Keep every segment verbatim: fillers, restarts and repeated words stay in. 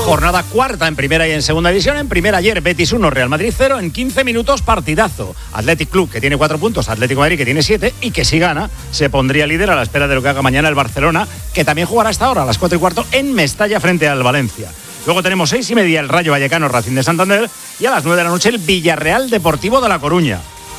Jornada cuarta en primera y en segunda división. En primera ayer Betis uno, Real Madrid cero. En quince minutos partidazo. Athletic Club, que tiene cuatro puntos, Atlético de Madrid, que tiene siete, y que si gana se pondría líder a la espera de lo que haga mañana el Barcelona, que también jugará hasta ahora a las cuatro y cuarto en Mestalla frente al Valencia. Luego tenemos seis y media el Rayo Vallecano Racing de Santander y a las nueve de la noche el Villarreal Deportivo de La Coruña.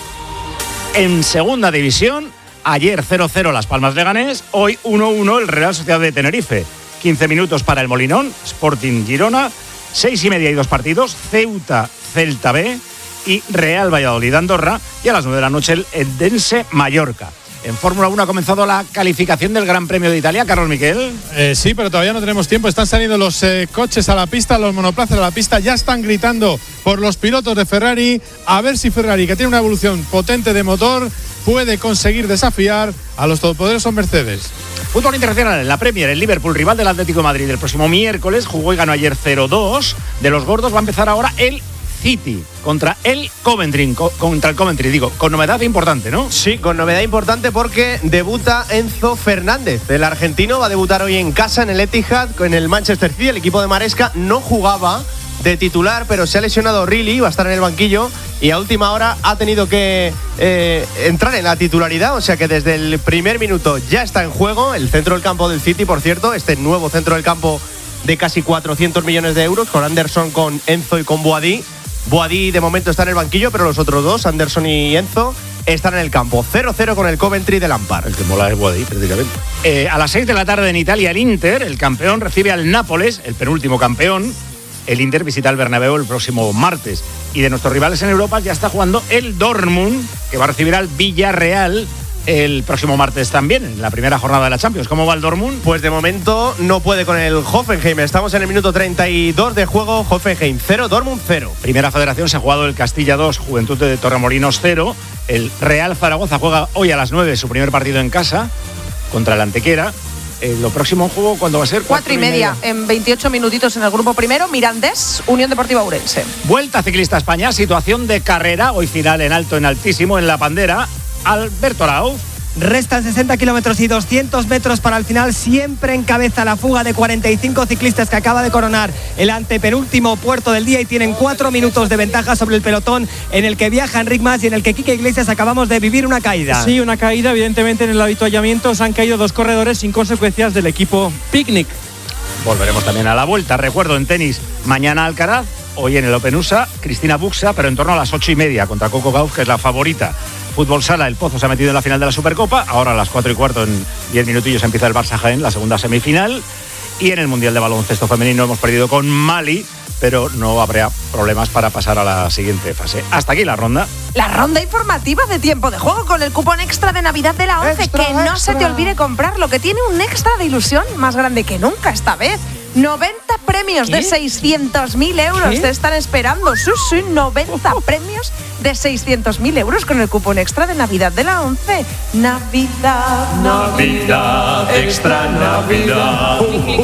En segunda división, ayer cero cero Las Palmas Leganés, hoy uno uno el Real Sociedad de Tenerife. quince minutos para el Molinón, Sporting Girona, seis y media y dos partidos, Ceuta Celta B y Real Valladolid Andorra, y a las nueve de la noche el Edense Mallorca. En Fórmula uno ha comenzado la calificación del Gran Premio de Italia, Carlos Miquel. Eh, sí, pero todavía no tenemos tiempo. Están saliendo los eh, coches a la pista, los monoplazas a la pista. Ya están gritando por los pilotos de Ferrari. A ver si Ferrari, que tiene una evolución potente de motor, puede conseguir desafiar a los todopoderosos Mercedes. Fútbol internacional en la Premier. El Liverpool, rival del Atlético de Madrid el próximo miércoles, jugó y ganó ayer cero dos. De los gordos va a empezar ahora el City contra el Coventry, co- contra el Coventry, digo, con novedad importante, ¿no? Sí, con novedad importante porque debuta Enzo Fernández. El argentino va a debutar hoy en casa en el Etihad con el Manchester City. El equipo de Maresca no jugaba de titular, pero se ha lesionado Riley, va a estar en el banquillo y a última hora ha tenido que eh, entrar en la titularidad, o sea que desde el primer minuto ya está en juego el centro del campo del City, por cierto, este nuevo centro del campo de casi cuatrocientos millones de euros, con Anderson, con Enzo y con Boadí. Boadí de momento está en el banquillo, pero los otros dos, Anderson y Enzo, están en el campo. cero cero con el Coventry de Lampard. El que mola es Boadí, prácticamente. Eh, a las seis de la tarde en Italia, el Inter, el campeón, recibe al Nápoles, el penúltimo campeón. El Inter visita el Bernabéu el próximo martes. Y de nuestros rivales en Europa ya está jugando el Dortmund, que va a recibir al Villarreal el próximo martes también, en la primera jornada de la Champions. ¿Cómo va el Dortmund? Pues de momento no puede con el Hoffenheim. Estamos en el minuto treinta y dos de juego. Hoffenheim cero, Dortmund cero. Primera Federación se ha jugado el Castilla dos, Juventud de Torremolinos cero. El Real Zaragoza juega hoy a las nueve su primer partido en casa contra el Antequera. Eh, lo próximo juego, ¿cuándo va a ser? Cuatro y media, en veintiocho minutitos en el grupo primero. Mirandés, Unión Deportiva Ourense. Vuelta Ciclista España, situación de carrera, hoy final en alto, en altísimo, en la Pandera. Alberto Arauz. Restan sesenta kilómetros y doscientos metros para el final. Siempre encabeza la fuga de cuarenta y cinco ciclistas que acaba de coronar el antepenúltimo puerto del día y tienen cuatro minutos de ventaja sobre el pelotón en el que viaja Enric Mas y en el que Quique Iglesias acabamos de vivir una caída. Sí, una caída. Evidentemente en el avituallamiento se han caído dos corredores sin consecuencias del equipo Picnic. Volveremos también a la vuelta. Recuerdo en tenis, mañana Alcaraz, hoy en el Open U S A, Cristina Buxa, pero en torno a las ocho y media contra Coco Gauff, que es la favorita. Fútbol Sala, el Pozo se ha metido en la final de la Supercopa. Ahora a las cuatro y cuarto, en diez minutillos, empieza el Barça Jaén, la segunda semifinal. Y en el Mundial de Baloncesto Femenino hemos perdido con Mali, pero no habrá problemas para pasar a la siguiente fase. Hasta aquí la ronda. La ronda informativa de tiempo de juego con el cupón extra de Navidad de la ONCE. Extra, que no extra. se te olvide comprarlo, que tiene un extra de ilusión más grande que nunca esta vez. noventa premios ¿Qué? de seiscientos mil euros ¿Qué? te están esperando. Sí, sí, noventa premios de seiscientos mil euros con el cupón extra de Navidad de la ONCE. Navidad, Navidad, extra Navidad.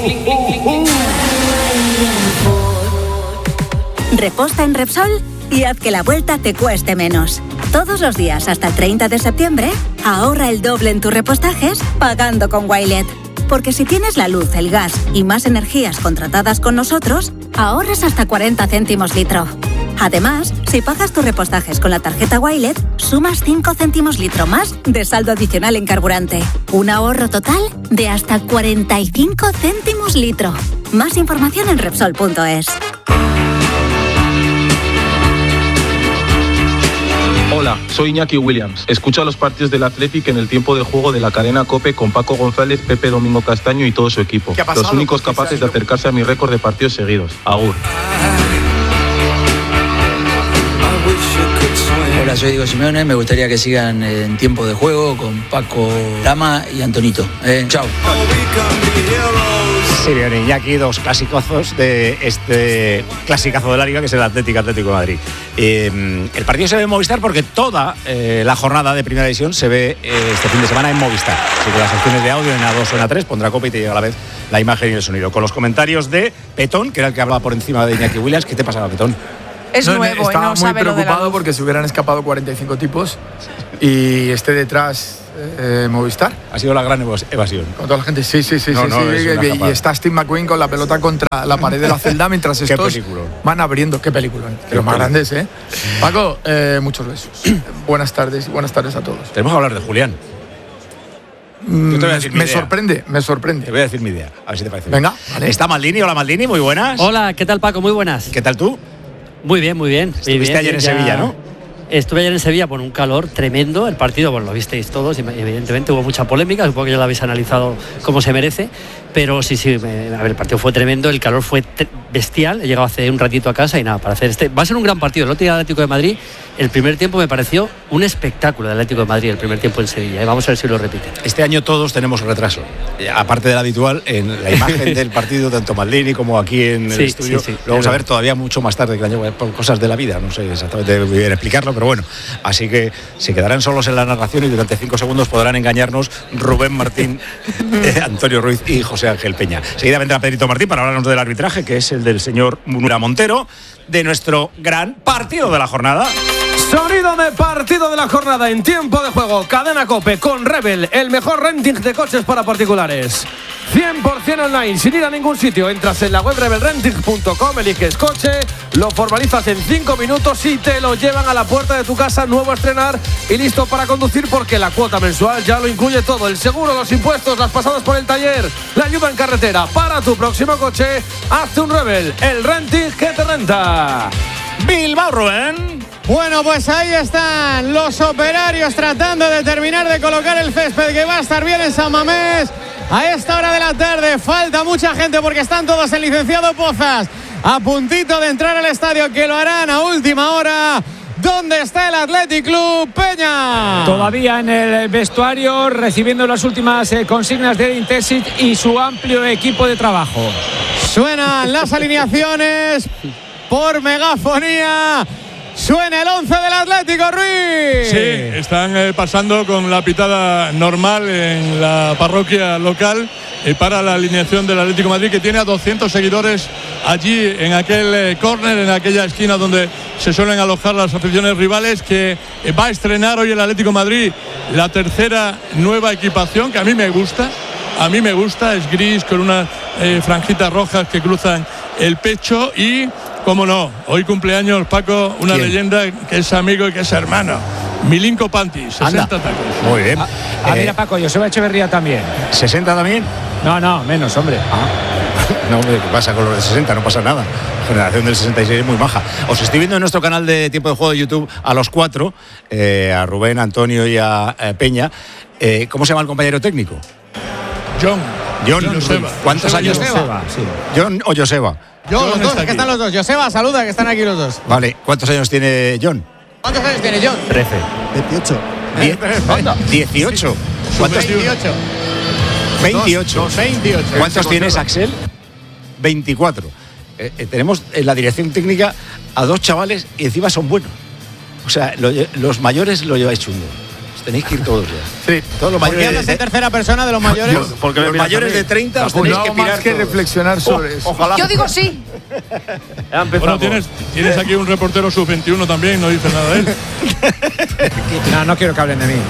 Reposta en Repsol y haz que la vuelta te cueste menos. Todos los días hasta el treinta de septiembre, ahorra el doble en tus repostajes pagando con Wilet. Porque si tienes la luz, el gas y más energías contratadas con nosotros, ahorras hasta cuarenta céntimos litro. Además, si pagas tus repostajes con la tarjeta Wilet, sumas cinco céntimos litro más de saldo adicional en carburante. Un ahorro total de hasta cuarenta y cinco céntimos litro. Más información en Repsol punto es. Hola, soy Iñaki Williams. Escucha los partidos del Athletic en el tiempo de juego de la cadena COPE con Paco González, Pepe Domingo Castaño y todo su equipo. Los únicos capaces de acercarse a mi récord de partidos seguidos. Agur. Hola, soy Diego Simeone. Me gustaría que sigan en tiempo de juego con Paco Lama y Antonito. Eh, chao. Sí, bien, Iñaki, dos clasicazos de este clasicazo de la Liga, que es el Atlético Atlético de Madrid. Eh, el partido se ve en Movistar porque toda eh, la jornada de Primera División se ve eh, este fin de semana en Movistar. Así que las opciones de audio en A dos o en A tres pondrá Copa y te llega a la vez la imagen y el sonido. Con los comentarios de Petón, que era el que hablaba por encima de Iñaki Williams. ¿Qué te pasaba, Petón? Es no, nuevo, estaba no muy sabe lo de la preocupado luz. porque se hubieran escapado cuarenta y cinco tipos y esté detrás eh, Movistar. Ha sido la gran evasión. Con toda la gente, sí, sí, sí, no, sí, no, sí. Y, y está Steve McQueen con la pelota contra la pared de la celda mientras estos van abriendo. Qué película. Qué los más grandes, ¿eh? Paco, eh, muchos besos. Buenas tardes y buenas tardes a todos. Tenemos que hablar de Julián. Mm, me me sorprende, me sorprende. Te voy a decir mi idea, a ver si te parece. Venga, bien. Vale. Está Maldini, hola Maldini, muy buenas. Hola, ¿qué tal Paco? Muy buenas. ¿Qué tal tú? Muy bien, muy bien. Estuviste bien, ayer en ya... Sevilla, ¿no? Estuve ayer en Sevilla con un calor tremendo. El partido, bueno, lo visteis todos, y evidentemente hubo mucha polémica, supongo que ya lo habéis analizado como se merece. Pero sí, sí, me, a ver, el partido fue tremendo, el calor fue bestial. He llegado hace un ratito a casa y nada, para hacer este. Va a ser un gran partido. El otro día del Atlético de Madrid, el primer tiempo me pareció un espectáculo del Atlético de Madrid, el primer tiempo en Sevilla. ¿eh? Vamos a ver si lo repite. Este año todos tenemos retraso, aparte del habitual, en la imagen del partido, tanto Maldini como aquí en el sí, estudio. Sí, sí, lo vamos a ver todavía mucho más tarde que el año, por cosas de la vida. No sé exactamente muy bien explicarlo, pero bueno. Así que se quedarán solos en la narración y durante cinco segundos podrán engañarnos Rubén Martín, eh, Antonio Ruiz y José Ángel Peña. Seguida vendrá Pedrito Martín para hablarnos del arbitraje, que es el del señor Munura Montero, de nuestro gran partido de la jornada. Sonido de partido de la jornada en tiempo de juego. Cadena COPE con Rebel, el mejor renting de coches para particulares. cien por ciento online, sin ir a ningún sitio. Entras en la web rebel renting punto com, eliges coche, lo formalizas en cinco minutos y te lo llevan a la puerta de tu casa, nuevo a estrenar y listo para conducir, porque la cuota mensual ya lo incluye todo. El seguro, los impuestos, las pasadas por el taller, la ayuda en carretera. Para tu próximo coche, hazte un Rebel, el renting que te renta. Bilbao, Rubén. Bueno, pues ahí están los operarios tratando de terminar de colocar el césped, que va a estar bien en San Mamés. A esta hora de la tarde falta mucha gente porque están todos en Licenciado Pozas a puntito de entrar al estadio, que lo harán a última hora. ¿Dónde está el Athletic Club, Peña? Todavía en el vestuario, recibiendo las últimas eh, consignas de Edin Terzic y su amplio equipo de trabajo. Suenan las alineaciones por megafonía. Suena el once del Atlético, Ruiz. Sí, están eh, pasando con la pitada normal en la parroquia local eh, para la alineación del Atlético de Madrid, que tiene a doscientos seguidores allí en aquel eh, córner, en aquella esquina donde se suelen alojar las aficiones rivales, que eh, va a estrenar hoy el Atlético de Madrid la tercera nueva equipación, que a mí me gusta. A mí me gusta, es gris con unas eh, franjitas rojas que cruzan el pecho y, cómo no, hoy cumpleaños, Paco, una ¿Quién? leyenda que es amigo y que es hermano. Milinko Panti, sesenta tacos. Muy bien. Ah, ah, mira, Paco, Joseba Echeverría también. ¿sesenta también? No, no, menos, hombre. Ah. No, hombre, ¿qué pasa con los de sesenta? No pasa nada. La generación del sesenta y seis es muy maja. Os estoy viendo en nuestro canal de Tiempo de Juego de YouTube a los cuatro, eh, a Rubén, a Antonio y a eh, Peña. Eh, ¿Cómo se llama el compañero técnico? John. John, Joseba. ¿Cuántos años? Joseba, sí. ¿John o Joseba? Yo, los dos, que están los dos. Joseba, saluda, que están aquí los dos. Vale, ¿cuántos años tiene John? ¿Cuántos años tiene John? trece. veintiocho. dieciocho. ¿Cuántos? veintiocho. veintiocho. Dos, veintiocho. ¿Cuántos tienes, Axel? veinticuatro. Eh, eh, tenemos en la dirección técnica a dos chavales y encima son buenos. O sea, lo, los mayores lo lleváis chungo. Tenéis que ir todos ya. Sí. Todos los ¿Por qué mayores hablas de en tercera persona de los mayores? Porque, porque los mayores de treinta os tenéis no que hago pirar más que todos. reflexionar sobre Oh, eso. Ojalá. Yo digo sí. Bueno, tienes, tienes aquí un reportero sub veintiuno también, no dice nada de él. No, no quiero que hablen de mí.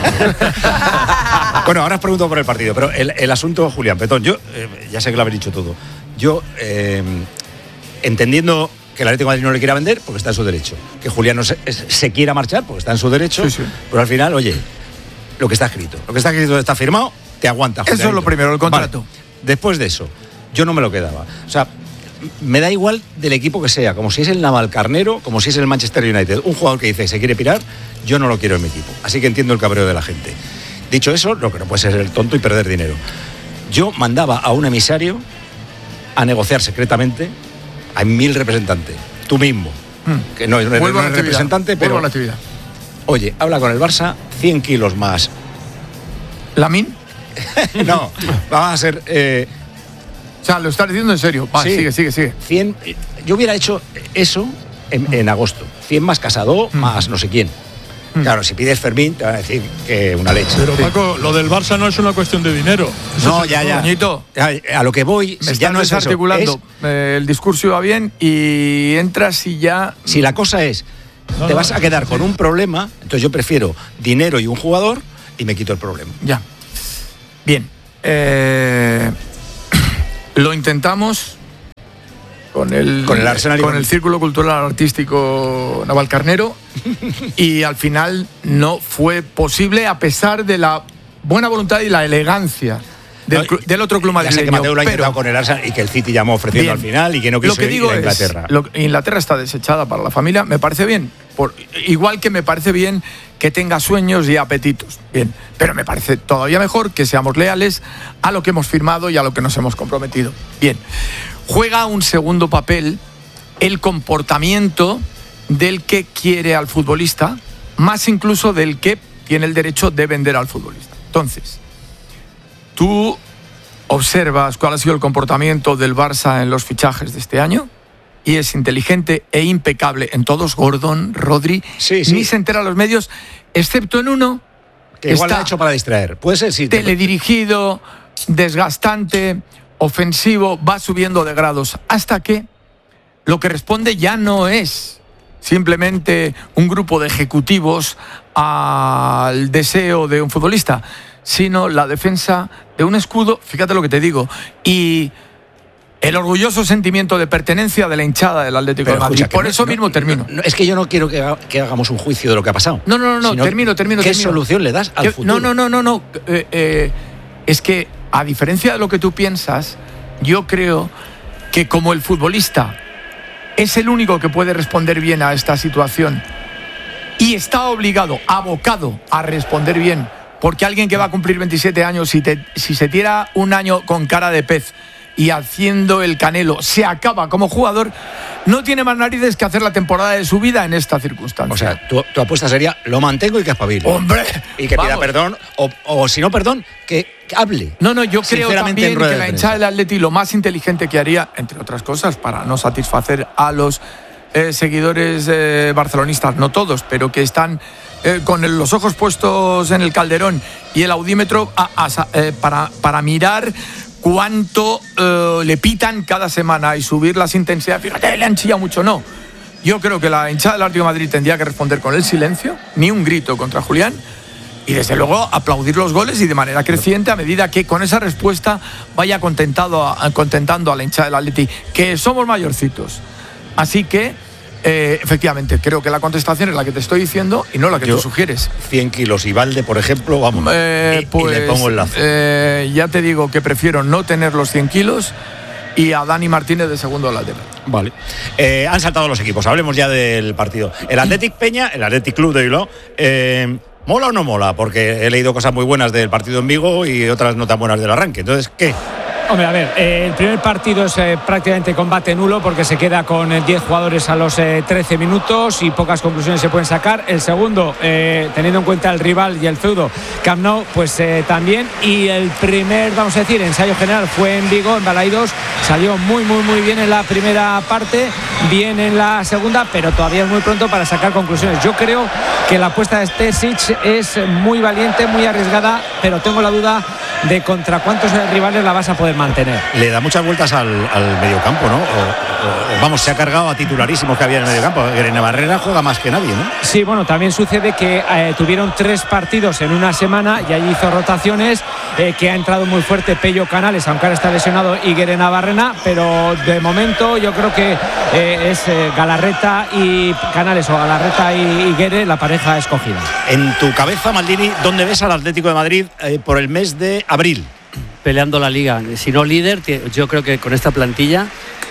Bueno, ahora os pregunto por el partido, pero el, el asunto, Julián Petón, yo eh, ya sé que lo habéis dicho todo. Yo, eh, entendiendo que el Atlético de Madrid no le quiera vender, porque está en su derecho. Que Julián no se, se quiera marchar, porque está en su derecho. Sí, sí. Pero al final, oye, lo que está escrito. Lo que está escrito está firmado, te aguanta. Julián. Eso es lo primero, el contrato. Vale. Después de eso, yo no me lo quedaba. O sea, me da igual del equipo que sea, como si es el Navalcarnero, como si es el Manchester United. Un jugador que dice se quiere pirar, yo no lo quiero en mi equipo. Así que entiendo el cabreo de la gente. Dicho eso, lo que no puede ser el tonto y perder dinero. Yo mandaba a un emisario a negociar secretamente a mil representantes. Tú mismo. Hmm. Que no, no eres no representante, pero... Vuelvo a la actividad. Oye, habla con el Barça, cien kilos más. ¿Lamin? No, vamos a ser... Eh, o sea, lo estás diciendo en serio. Va, sí, sigue, sigue, sigue. cien, yo hubiera hecho eso en, mm. en agosto. cien más Casado, mm. más no sé quién. Mm. Claro, si pides Fermín, te van a decir que una leche. Pero sí. Paco, lo del Barça no es una cuestión de dinero. Eso no, ya, ya. Doñito, a, a lo que voy, me si ya no es articulando. Eso, es, eh, el discurso iba bien y entras y ya... Si la cosa es, no, te no, vas a quedar sí. con un problema, entonces yo prefiero dinero y un jugador, y me quito el problema. Ya. Bien. Eh, lo intentamos con el, con el Arsenal y con con el Círculo Cultural Artístico Navalcarnero y al final no fue posible a pesar de la buena voluntad y la elegancia del, no, del otro club madrileño. Ya sé que Mateo lo ha intentado con el Arsenal y que el City llamó ofreciendo bien, al final y que no quiso lo que digo ir a Inglaterra. Es, lo, Inglaterra está desechada para la familia, me parece bien. Por, igual que me parece bien que tenga sueños y apetitos. Bien, pero me parece todavía mejor que seamos leales a lo que hemos firmado y a lo que nos hemos comprometido. Bien, juega un segundo papel el comportamiento del que quiere al futbolista, más incluso del que tiene el derecho de vender al futbolista. Entonces, tú observas cuál ha sido el comportamiento del Barça en los fichajes de este año y es inteligente e impecable en todos. Gordon, Rodri, sí, sí. Ni se entera a los medios, excepto en uno que igual lo ha hecho para distraer. Puede ser, sí. Teledirigido, desgastante, ofensivo, va subiendo de grados hasta que lo que responde ya no es simplemente un grupo de ejecutivos al deseo de un futbolista, sino la defensa de un escudo, fíjate lo que te digo, y el orgulloso sentimiento de pertenencia de la hinchada del Atlético Pero de Madrid. Escucha, Por no, eso mismo no, termino. No, no, es que yo no quiero que, que hagamos un juicio de lo que ha pasado. No, no, no, no termino, termino. ¿Qué termino. solución le das al que, futuro? No, no, no, no, no. Eh, eh, es que, a diferencia de lo que tú piensas, yo creo que como el futbolista es el único que puede responder bien a esta situación y está obligado, abocado a responder bien, porque alguien que va a cumplir veintisiete años, si, te, si se tira un año con cara de pez y haciendo el Canelo se acaba como jugador, no tiene más narices que hacer la temporada de su vida en esta circunstancia. O sea, tu, tu apuesta sería, lo mantengo y que espabile. ¡Hombre! Y que vamos. pida perdón, o, o si no perdón, que, que hable. No, no, yo creo también que la hinchada de del Atleti lo más inteligente que haría, entre otras cosas, para no satisfacer a los eh, seguidores eh, barcelonistas, no todos, pero que están eh, con el, los ojos puestos en el Calderón y el audímetro a, a, eh, para, para mirar cuánto eh, le pitan cada semana y subir las intensidades. Fíjate, le han chillado mucho, no. Yo creo que la hinchada del Atlético de Madrid tendría que responder con el silencio, ni un grito contra Julián, y desde luego aplaudir los goles y de manera creciente a medida que con esa respuesta vaya contentado a, contentando a la hinchada del Atleti, que somos mayorcitos. Así que, eh, efectivamente, creo que la contestación es la que te estoy diciendo y no la que Yo, tú sugieres. cien kilos y Valde, por ejemplo, vamos, eh, y, pues, y le pongo el lazo. Eh, ya te digo que prefiero no tener los cien kilos y a Dani Martínez de segundo lateral. Vale. Eh, han saltado los equipos, hablemos ya del partido. El Athletic Peña, el Athletic Club de Bilbao, eh, ¿mola o no mola? Porque he leído cosas muy buenas del partido en Vigo y otras no tan buenas del arranque. Entonces, ¿qué? Hombre, a ver, eh, el primer partido es eh, prácticamente combate nulo porque se queda con eh, diez jugadores a los eh, trece minutos y pocas conclusiones se pueden sacar. El segundo, eh, teniendo en cuenta el rival y el feudo, Camp Nou, pues eh, también. Y el primer, vamos a decir, ensayo general fue en Vigo, en Balaidos. Salió muy, muy, muy bien en la primera parte, bien en la segunda, pero todavía es muy pronto para sacar conclusiones. Yo creo que la apuesta de Terzic es muy valiente, muy arriesgada, pero tengo la duda de contra cuántos rivales la vas a poder mantener. Le da muchas vueltas al, al mediocampo, ¿no? O, o, vamos, se ha cargado a titularísimos que había en el mediocampo. Irene Barrera juega más que nadie, ¿no? Sí, bueno, también sucede que eh, tuvieron tres partidos en una semana y allí hizo rotaciones, eh, que ha entrado muy fuerte Pello Canales, aunque ahora está lesionado, y Guerena Barrena, pero de momento yo creo que eh, es eh, Galarreta y Canales o Galarreta y, y Guere la pareja escogida. En tu cabeza, Maldini, ¿dónde ves al Atlético de Madrid eh, por el mes de abril? Peleando la liga, si no líder, yo creo que con esta plantilla,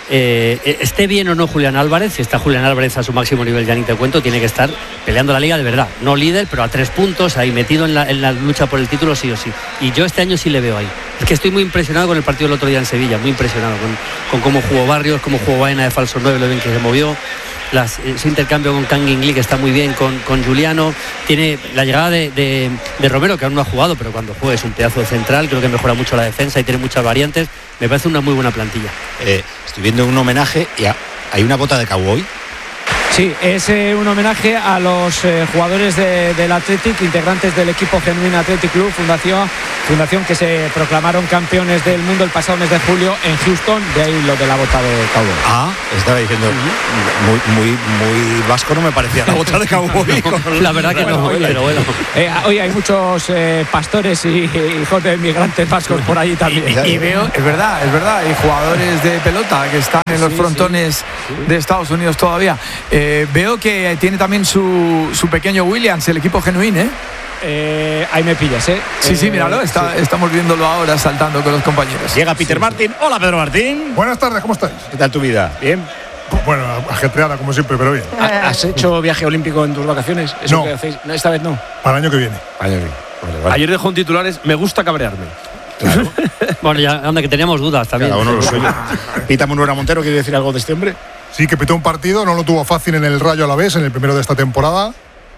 eh, esté bien o no Julián Álvarez, si está Julián Álvarez a su máximo nivel, ya ni te cuento, tiene que estar peleando la liga de verdad, no líder, pero a tres puntos, ahí metido en la, en la lucha por el título sí o sí, y yo este año sí le veo ahí. Es que estoy muy impresionado con el partido del otro día en Sevilla, muy impresionado con, con cómo jugó Barrios, cómo jugó Baena de falso nueve, lo bien que se movió. Las, ese intercambio con Kangin Lee que está muy bien, con, con Juliano, tiene la llegada de, de, de Romero, que aún no ha jugado, pero cuando juegue es un pedazo de central, creo que mejora mucho la defensa y tiene muchas variantes, me parece una muy buena plantilla. Eh, estoy viendo un homenaje y hay una bota de cowboy. Sí, es eh, un homenaje a los eh, jugadores de, del Athletic, integrantes del equipo Genuine Athletic Club, fundación, fundación que se proclamaron campeones del mundo el pasado mes de julio en Houston, de ahí lo de la bota de cowboy. Ah, estaba diciendo, muy, muy, muy vasco no me parecía la bota de cowboy. La verdad que no, oye, pero bueno. Eh, hoy hay muchos eh, pastores y hijos de migrantes vascos por ahí también. Y, y veo, es verdad, es verdad, hay jugadores de pelota que están en los sí, frontones sí, sí. de Estados Unidos todavía. Eh, veo que tiene también su, su pequeño Williams, el equipo Genuine, ¿eh? Eh, ahí me pillas, ¿eh? Sí, sí, míralo, está, sí. Estamos viéndolo ahora saltando con los compañeros. Llega Peter sí, Martin. Sí. Hola, Pedro Martín. Buenas tardes, ¿cómo estáis? ¿Qué tal tu vida? ¿Bien? Bueno, ajetreada como siempre, pero bien. ¿Has hecho viaje olímpico en tus vacaciones? ¿Eso no. que hacéis? No. Esta vez no. Para el año que viene. Año que viene. Vale, vale. Ayer dejó un titulares, me gusta cabrearme. Claro. Bueno, ya, anda, que teníamos dudas también. Cada uno lo suyo. Pita Munera Montero, ¿quiere decir algo de este hombre? Sí, que pitó un partido, no lo tuvo fácil en el Rayo Alavés, en el primero de esta temporada.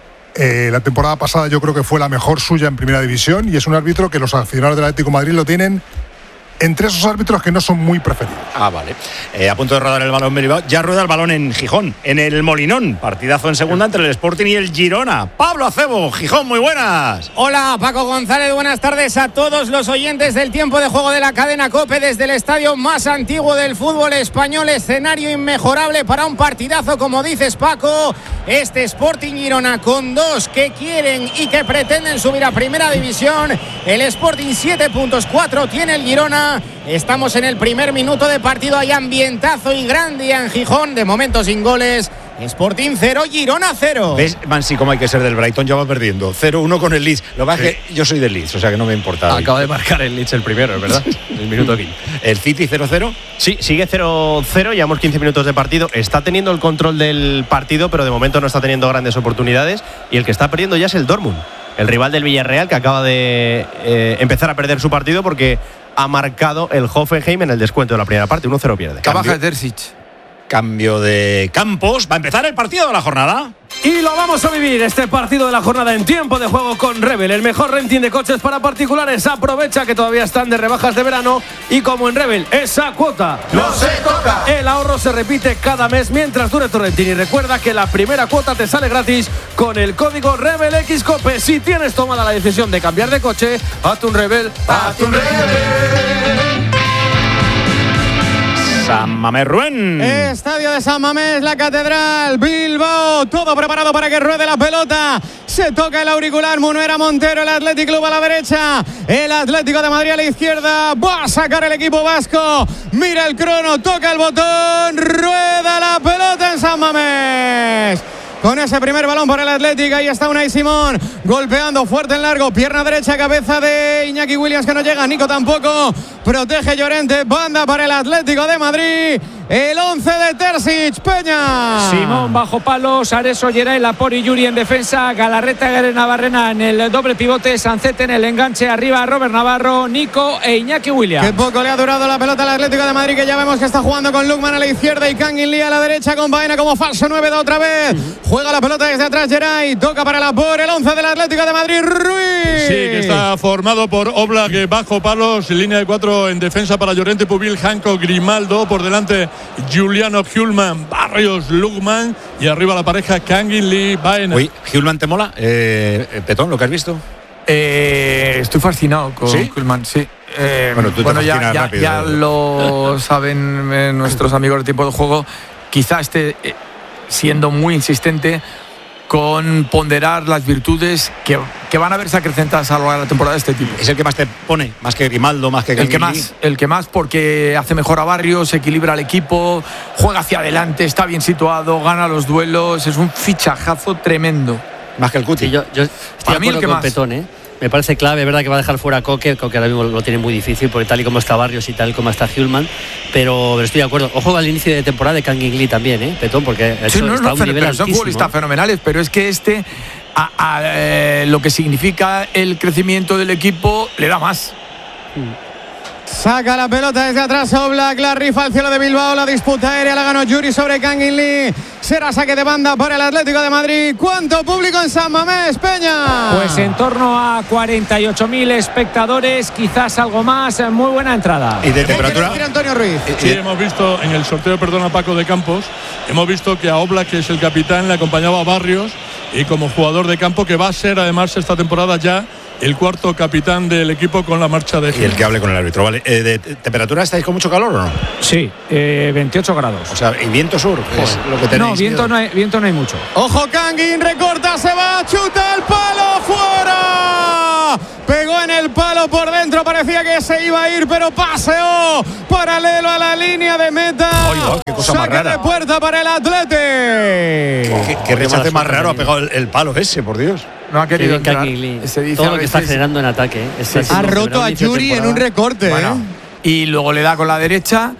Eh, la temporada pasada yo creo que fue la mejor suya en Primera División y es un árbitro que los aficionados del Atlético de Madrid lo tienen entre esos árbitros que no son muy preferidos. Ah, vale. Eh, a punto de rodar el balón Bilbao. Ya rueda el balón en Gijón, en el Molinón. Partidazo en segunda entre el Sporting y el Girona. Pablo Acebo, Gijón, muy buenas. Hola, Paco González, buenas tardes a todos los oyentes del tiempo de juego de la cadena COPE desde el estadio más antiguo del fútbol español. Escenario inmejorable para un partidazo, como dices, Paco. Este Sporting Girona con dos que quieren y que pretenden subir a Primera División. El Sporting siete puntos, cuatro tiene el Girona. Estamos en el primer minuto de partido. Hay ambientazo y grande en Gijón. De momento sin goles. Sporting cero, Girona cero. ¿Ves, Mansi, cómo hay que ser del Brighton? Ya va perdiendo. cero uno con el Leeds. Lo que pasa es que yo soy del Leeds, o sea que no me importa. Acaba de marcar el Leeds el primero, es verdad. El minuto quince. ¿El City cero cero? Sí, sigue cero cero. Llevamos quince minutos de partido. Está teniendo el control del partido, pero de momento no está teniendo grandes oportunidades. Y el que está perdiendo ya es el Dortmund, el rival del Villarreal, que acaba de eh, empezar a perder su partido porque ha marcado el Hoffenheim en el descuento de la primera parte. uno cero pierde. Baja Terzic. Cambio de campos. Va a empezar el partido de la jornada. Y lo vamos a vivir, este partido de la jornada en tiempo de juego con Rebel, el mejor renting de coches para particulares. Aprovecha que todavía están de rebajas de verano y como en Rebel, esa cuota no se toca. El ahorro se repite cada mes mientras dure tu renting. Y recuerda que la primera cuota te sale gratis con el código RebelXCOPE. Si tienes tomada la decisión de cambiar de coche, hazte un Rebel, hazte un Rebel. San Mamés Ruén. Estadio de San Mamés, la Catedral, Bilbao, todo preparado para que ruede la pelota. Se toca el auricular, Munera Montero, el Athletic Club a la derecha, el Atlético de Madrid a la izquierda. Va a sacar el equipo vasco. Mira el crono, toca el botón, rueda la pelota en San Mamés. Con ese primer balón para el Atlético, ahí está Unai Simón, golpeando fuerte en largo, pierna derecha, cabeza de Iñaki Williams que no llega, Nico tampoco, protege Llorente, banda para el Atlético de Madrid, el once de Terzic, Peña. Simón bajo palos, Ares Ollera, Lapori Yuri en defensa, Galarreta Garena Barrena en el doble pivote, Sancete en el enganche, arriba Robert Navarro, Nico e Iñaki Williams. Qué poco le ha durado la pelota al Atlético de Madrid, que ya vemos que está jugando con Lukman a la izquierda y Kangin Lee a la derecha, con Baena como falso nueve de otra vez. Juega la pelota desde atrás Geray, toca para la por el once del Atlético de Madrid, Ruiz. Sí, que está formado por Oblak bajo palos, línea de cuatro en defensa para Llorente, Pubil, Hanco, Grimaldo, por delante Juliano Hjulman, Barrios, Lukman y arriba la pareja Kangin Lee, Baena. Uy, Hjulman, ¿te mola? Eh, Petón, ¿lo que has visto? Eh, estoy fascinado con ¿Sí? Hjulman, sí. Eh, bueno, tú bueno te ya, ya, rápido, ya ¿eh? lo saben eh, nuestros amigos de tiempo de juego. Quizá esté eh, siendo muy insistente con ponderar las virtudes que, que van a verse acrecentadas a lo largo de la temporada de este tipo. Es el que más te pone, más que Grimaldo, más que el que más, el que más porque hace mejor a Barrios, equilibra al equipo, juega hacia adelante, está bien situado, gana los duelos, es un fichajazo tremendo. Más que el Cuti. Sí, yo, yo estoy Para de mí el acuerdo que con más. Petón, ¿eh? Me parece clave, es verdad que va a dejar fuera a Coque, Coque ahora mismo lo tiene muy difícil, porque tal y como está Barrios y tal como está Hjulman, pero, pero estoy de acuerdo. Ojo al inicio de temporada de Kangin Lee también, ¿eh? Petón, porque Sí, eso no, está no, a un pero nivel son altísimo. futbolistas fenomenales, pero es que este, a, a, eh, lo que significa el crecimiento del equipo, le da más. Saca la pelota desde atrás Oblak, la rifa al cielo de Bilbao, la disputa aérea la ganó Yuri sobre Kangin Lee. Será saque de banda para el Atlético de Madrid. ¿Cuánto público en San Mamés, Peña? Pues en torno a cuarenta y ocho mil espectadores, quizás algo más. Muy buena entrada. ¿Y de temperatura? ¿Qué quiere decir Antonio Ruiz? Sí, hemos visto en el sorteo, perdona Paco, de Campos, hemos visto que a Oblak, que es el capitán, le acompañaba a Barrios, y como jugador de campo, que va a ser además esta temporada ya el cuarto capitán del equipo con la marcha de Gil. Y el que hable con el árbitro, ¿vale? Eh, ¿De temperatura estáis con mucho calor o no? Sí, eh, veintiocho grados. O sea, ¿y viento sur? Es lo que tenéis. No, viento no, hay, viento no hay mucho. Ojo, Kangin, recorta, se va, chuta el palo, fuera. Pegó en el palo por dentro, parecía que se iba a ir, pero paseó paralelo a la línea de meta. Oiga, qué cosa más Saque rara. de puerta para el Atleti. Qué, qué rechace más raro ha pegado el, el palo ese, por Dios. No ha querido Qué bien, entrar. Kangin Lee. Se dice Todo a lo que está veces- generando en ataque. ¿eh? Está Ha siendo un roto gran a inicio de Yuri en temporada. un recorte. Bueno, ¿eh? y luego le da con la derecha,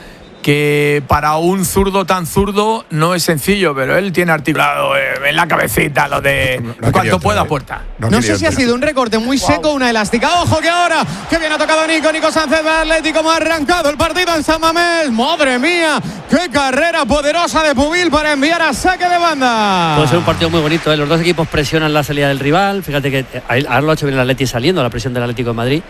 que para un zurdo tan zurdo no es sencillo, pero él tiene articulado eh, en la cabecita lo de No ha cuanto querido pueda entrar, ¿eh? puerta. No, No sé si ha sido un recorte muy seco o una elástica. Ojo que ahora, que bien ha tocado Nico, Nico Sánchez del Atlético, como ha arrancado el partido en San Mamés. Madre mía, qué carrera poderosa de Pubil para enviar a saque de banda. Puede ser un partido muy bonito, ¿eh? Los dos equipos presionan la salida del rival. Fíjate que eh, ahora lo ha hecho bien el Atleti saliendo, la presión del Atlético de Madrid.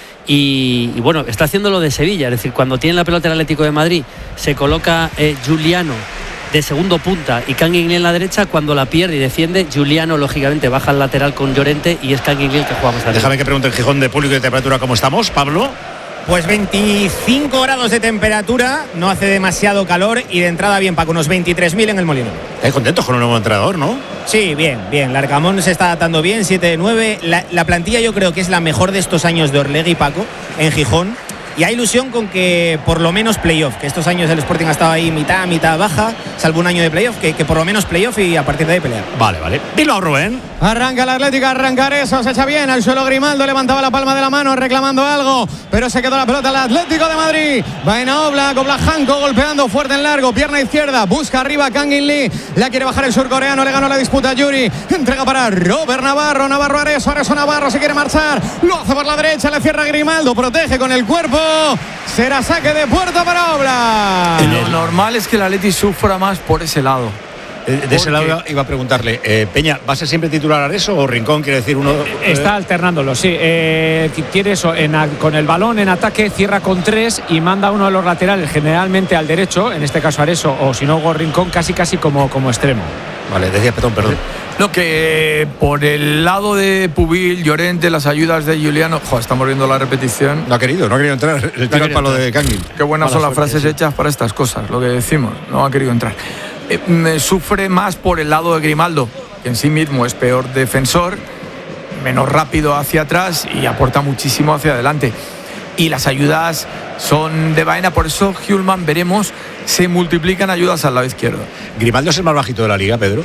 Y, y bueno, está haciendo lo de Sevilla, es decir, cuando tiene la pelota el Atlético de Madrid, se coloca eh, Giuliano de segundo punta y Kangin Lee en la derecha. Cuando la pierde y defiende, Giuliano lógicamente baja al lateral con Llorente y es Kangin Lee el que juega más arriba. Déjame que pregunte el Gijón de público y de temperatura cómo estamos, Pablo. Pues veinticinco grados de temperatura, no hace demasiado calor y de entrada bien, Paco, unos veintitrés mil en el Molino. Estáis contentos con un nuevo entrenador, ¿no? Sí, bien, bien. Larcamón se está adaptando bien, siete de nueve. La, la plantilla yo creo que es la mejor de estos años de Orlegui, Paco, en Gijón. Y hay ilusión con que por lo menos playoff, que estos años el Sporting ha estado ahí mitad, mitad baja, salvo un año de playoff, que, que por lo menos playoff y a partir de ahí pelear. Vale, vale. Dilo, Rubén. Arranca el Atlético, arrancar eso, se echa bien al suelo Grimaldo, levantaba la palma de la mano reclamando algo, pero se quedó la pelota el Atlético de Madrid. Va en Oblak, Oblak Janko golpeando fuerte en largo, pierna izquierda, busca arriba Kangin Lee, la quiere bajar el surcoreano, le ganó la disputa a Yuri, entrega para Robert Navarro, Navarro Areso, Areso Navarro se quiere marchar, lo hace por la derecha, le cierra Grimaldo, protege con el cuerpo, será saque de puerta para Oblak. Lo normal es que el Atleti sufra más por ese lado. Eh, De ese lado iba- iba a preguntarle, eh, Peña, ¿va a ser siempre titular Areso o Rincón? Quiere decir uno. eh, Está alternándolo, sí. Eh, quiere eso, en a- con el balón en ataque, cierra con tres y manda a uno de los laterales, generalmente al derecho, en este caso Areso, o si no, Hugo Rincón, casi casi como, como extremo. Vale, decía, perdón, perdón. No, que por el lado de Pubil, Llorente, las ayudas de Giuliano. Joder, estamos viendo la repetición. No ha querido, no ha querido entrar. El tiro al palo de Kangin. Qué buenas Mala son las suerte, frases sí. hechas para estas cosas, lo que decimos. No ha querido entrar. Eh, me sufre más por el lado de Grimaldo, que en sí mismo es peor defensor, menos rápido hacia atrás y aporta muchísimo hacia adelante. Y las ayudas son de vaina, por eso Hjulman, veremos, se multiplican ayudas al lado izquierdo. ¿Grimaldo es el más bajito de la liga, Pedro?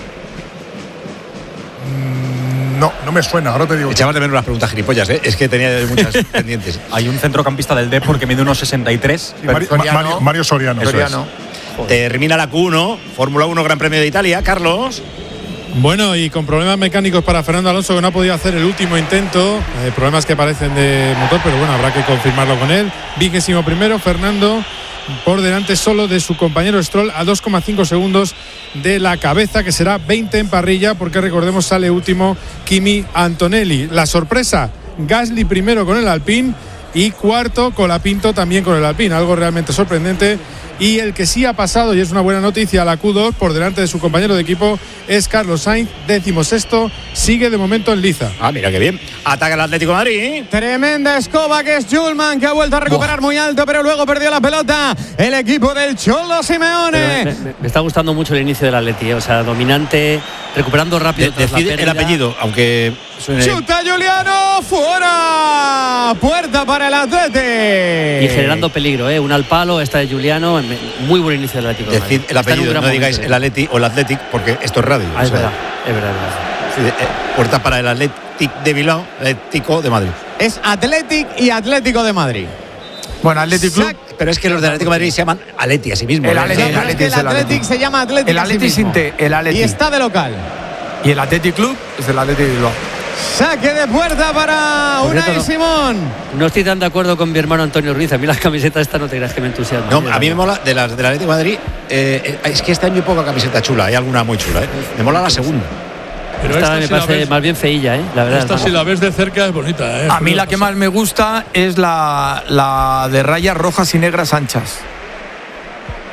No, no me suena, ahora te digo. Echamos de menos las preguntas gilipollas, ¿eh? Es que tenía muchas pendientes. Hay un centrocampista del Depor que mide unos sesenta y tres. Sí, Mario, Mario, Mario Soriano. Eso es. Termina la Q uno, Fórmula uno, Gran Premio de Italia. Carlos. Bueno, y con problemas mecánicos para Fernando Alonso, que no ha podido hacer el último intento. Eh, problemas que parecen de motor, pero bueno, habrá que confirmarlo con él. Vigésimo primero, Fernando, por delante solo de su compañero Stroll, a dos coma cinco segundos de la cabeza, que será veinte en parrilla, porque recordemos sale último Kimi Antonelli. La sorpresa, Gasly primero con el Alpine y cuarto Colapinto también con el Alpine, algo realmente sorprendente. Y el que sí ha pasado, y es una buena noticia, a la Q dos por delante de su compañero de equipo es Carlos Sainz, décimo sexto, sigue de momento en liza. Ah, mira qué bien. Ataca el Atlético de Madrid. Tremenda escoba que es Hjulman, que ha vuelto a recuperar muy alto, pero luego perdió la pelota el equipo del Cholo Simeone. Me, me- me está gustando mucho el inicio del Atleti, ¿eh? O sea, dominante, recuperando rápido. De- tras la decide el pérdida. apellido, aunque suene. Chuta Giuliano, fuera. Puerta para el Atleti. Y generando peligro, ¿eh? Un al palo, esta de Giuliano, me- muy buen inicio del Atlético. de Decid Madrid. el Está en un apellido, gran no digáis momento, el Atleti o el Athletic, porque esto es radio. Ah, o es sea, verdad, es verdad, es verdad. sí, eh, puerta para el Athletic de Bilbao, Atlético de Madrid. Es Athletic y Atlético de Madd. Bueno, Athletic Club. Pero es que los del Atlético de Madrid se llaman Atleti a sí mismos. El ¿eh? Atleti, Sí. el Es Atleti que el es el Athletic Athletic. se llama Athletic. El a sí Athletic mismo. Sinte, el Athletic. Y está de local. Y el Athletic Club es el Athletic de Bilbao. Saque de puerta para Por cierto, Unai no. Simón. No estoy tan de acuerdo con mi hermano Antonio Ruiz. A mí las camisetas estas no te creas que me entusiasman. No, a mí me mola de las del Atlético de Madrid. eh, eh, es que este año hay poca camiseta chula, hay alguna muy chula. ¿eh? Me mola la segunda. Pero esta esta me sí la parece ves- más bien feilla, ¿eh? La verdad. Esta, hermano. si la ves de cerca, es bonita. ¿eh? A mí la que más me gusta es la, la de rayas rojas y negras anchas.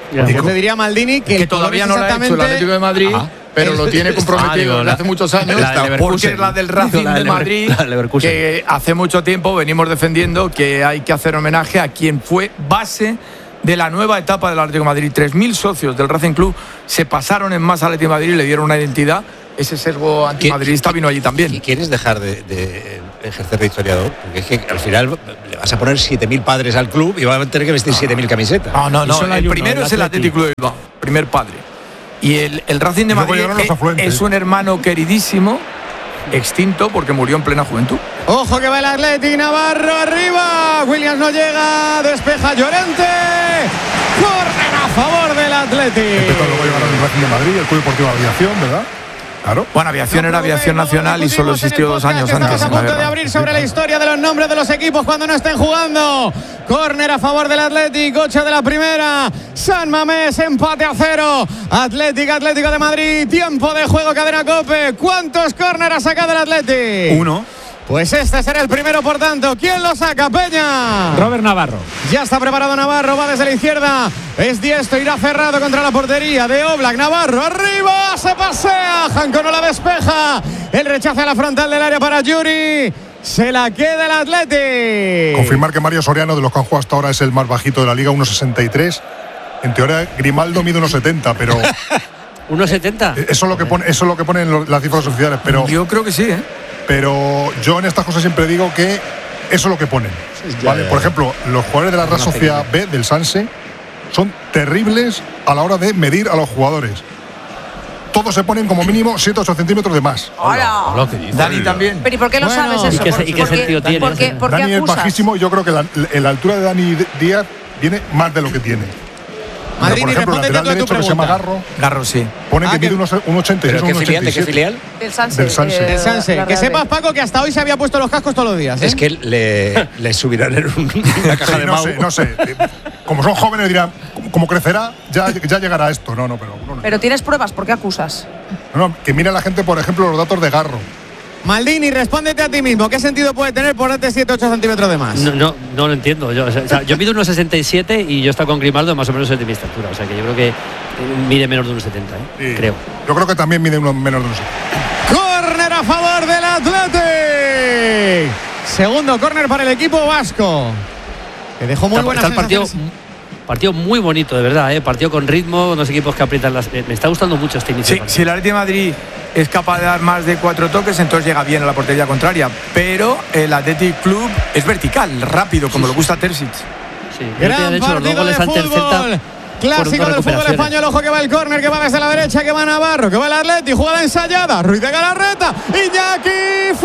Y te diría Maldini que, que todavía no lo ha hecho el Atlético de Madrid. Ajá. Pero lo tiene comprometido desde hace muchos años, porque es la del Racing de Madrid, que hace mucho tiempo venimos defendiendo que hay que hacer homenaje a quien fue base de la nueva etapa del Atlético de Madrid. tres mil socios del Racing Club se pasaron en más al Atlético de Madrid y le dieron una identidad. Ese sesgo antimadridista vino allí también. ¿Y quieres dejar de, de ejercer de historiador? Porque es que al final le vas a poner siete mil padres al club y van a tener que vestir siete mil camisetas. No, no, no. El primero es el Atlético de Bilbao, primer padre. Y el, el Racing de Madrid es, es un hermano queridísimo, extinto porque murió en plena juventud. Ojo que va el Atleti, Navarro arriba. Williams no llega, despeja Llorente. Córner a favor del Atleti. Este lo va a llevar el Racing de Madrid, el Club Deportivo Aviación, ¿verdad? Claro. Bueno, Aviación era Aviación Nacional y solo existió dos años antes. Estamos a punto de abrir sobre la historia de los nombres de los equipos cuando no estén jugando. Córner a favor del Atlético, ocho de la primera. San Mamés, empate a cero. Atlético, Atlético de Madrid, tiempo de juego, Cadena COPE. ¿Cuántos córner ha sacado el Atlético? Uno. Pues este será el primero, por tanto. ¿Quién lo saca, Peña? Robert Navarro. Ya está preparado Navarro, va desde la izquierda. Es diestro, irá cerrado contra la portería de Oblak. Navarro arriba, se pasea. Janko no la despeja. El rechazo a la frontal del área para Yuri. Se la queda el Atleti. Confirmar que Mario Soriano, de los que han jugado hasta ahora, es el más bajito de la liga, uno sesenta y tres. En teoría, Grimaldo mide uno setenta, pero... ¿uno setenta? Eso es lo que pone, eso es lo que ponen las cifras oficiales, pero... Yo creo que sí, ¿eh? Pero yo en estas cosas siempre digo que eso es lo que ponen. ¿Vale? Por ejemplo, los jugadores de la Real Sociedad B del Sanse son terribles a la hora de medir a los jugadores. Todos se ponen como mínimo siete u ocho centímetros de más. Hola. Hola, Dani también. Pero ¿y por qué lo bueno, sabes eso? ¿Y qué, y qué sentido tiene? ¿Por qué, por qué Dani acusas? es bajísimo y yo creo que la, la altura de Dani Díaz viene más de lo que tiene. Madrid, por ejemplo, el lateral derecho que se llama Garro, Garro sí. pone Ah, que que- mide un ochenta y seis, ¿Pero qué un filial? ¿De qué ochenta y siete. filial? Del Sanse. Del Sanse. eh, Del Sanse. la Que Real sepas, B. Paco, que hasta hoy se había puesto los cascos todos los días, ¿eh? Es que le, le subirán en un- una caja Sí, de no Mau. sé, no sé. Eh, Como son jóvenes dirán, como crecerá, ya, ya llegará esto. No, no, pero no, no. Pero tienes pruebas, ¿por qué acusas? No, no, que mira la gente, por ejemplo, los datos de Garro. Maldini, respóndete a ti mismo. ¿Qué sentido puede tener ponerte siete u ocho centímetros de más? No, no, no lo entiendo. Yo, o sea, yo mido uno sesenta y siete y yo estoy con Grimaldo más o menos de mi estatura. O sea que yo creo que mide menos de uno setenta, ¿eh? Sí. Creo. Yo creo que también mide uno menos de unos. Córner a favor del Athletic. Segundo córner para el equipo vasco. Que dejó muy Está, buenas está el partido, sensaciones. partido muy bonito, de verdad, ¿eh? Partido con ritmo, unos equipos que aprietan las. Me está gustando mucho este inicio. Sí, de partido. si el Atlético de Madrid es capaz de dar más de cuatro toques, entonces llega bien a la portería contraria. Pero el Athletic Club es vertical, rápido, como le gusta a Terzic. Sí, el otro día, Gran de hecho, los dos partido de goles ante el fútbol. Celta. Clásico fueron del dos fútbol recuperaciones. español. Ojo que va el córner, que va desde la derecha, que va Navarro, que va el Atleti. Jugada ensayada. Ruiz de Galarreta. Iñaki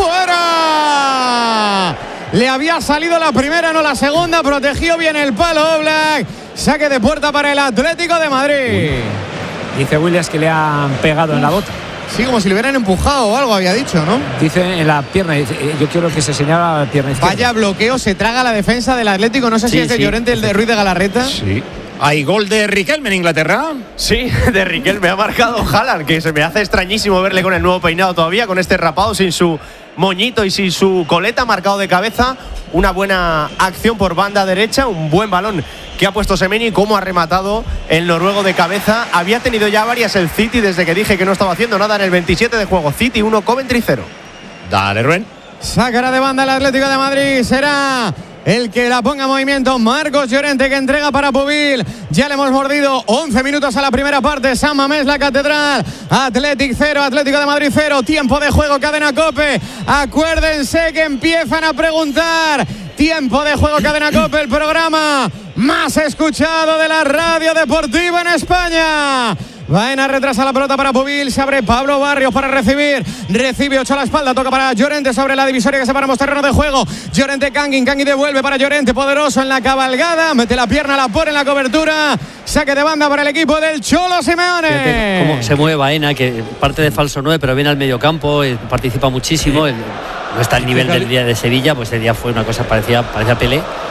fuera. Le había salido la primera, no la segunda. Protegió bien el palo Oblak. Saque de puerta para el Atlético de Madrid. Dice Williams que le han pegado en la bota. Sí, como si le hubieran empujado o algo, había dicho, ¿no? Dice en la pierna. Dice, eh, yo quiero que se señala la pierna izquierda. Vaya bloqueo, se traga la defensa del Atlético. No sé si Sí, es de sí. Llorente, el de Ruiz de Galarreta. Sí. ¿Hay gol de Riquelme en Inglaterra? Sí, de Riquelme ha marcado Haaland, que se me hace extrañísimo verle con el nuevo peinado todavía, con este rapado, sin su moñito y sin su coleta, marcado de cabeza. Una buena acción por banda derecha, un buen balón que ha puesto Semeni, cómo ha rematado el noruego de cabeza. Había tenido ya varias el City desde que dije que no estaba haciendo nada en el veintisiete de juego. City uno, Coventry cero. Dale, Rubén. Sacará de banda el Atlético de Madrid. Será el que la ponga en movimiento. Marcos Llorente, que entrega para Pubil. Ya le hemos mordido once minutos a la primera parte. San Mamés, la Catedral. Athletic cero, Atlético de Madrid cero. Tiempo de juego, Cadena COPE. Acuérdense que empiezan a preguntar. Tiempo de juego, Cadena COPE, el programa más escuchado de la radio deportiva en España. Baena retrasa la pelota para Pubil. Se abre Pablo Barrios para recibir. Recibe ocho a la espalda. Toca para Llorente sobre la divisoria que separamos terreno de juego. Llorente, Kangin. Kangin devuelve para Llorente. Poderoso en la cabalgada. Mete la pierna, la pone en la cobertura. Saque de banda para el equipo del Cholo Simeone. Fíjate cómo se mueve Baena, que parte de falso nueve, pero viene al medio campo, eh, participa muchísimo. eh, No está al nivel del día de Sevilla, pues el día fue una cosa parecía, parecía Pelé.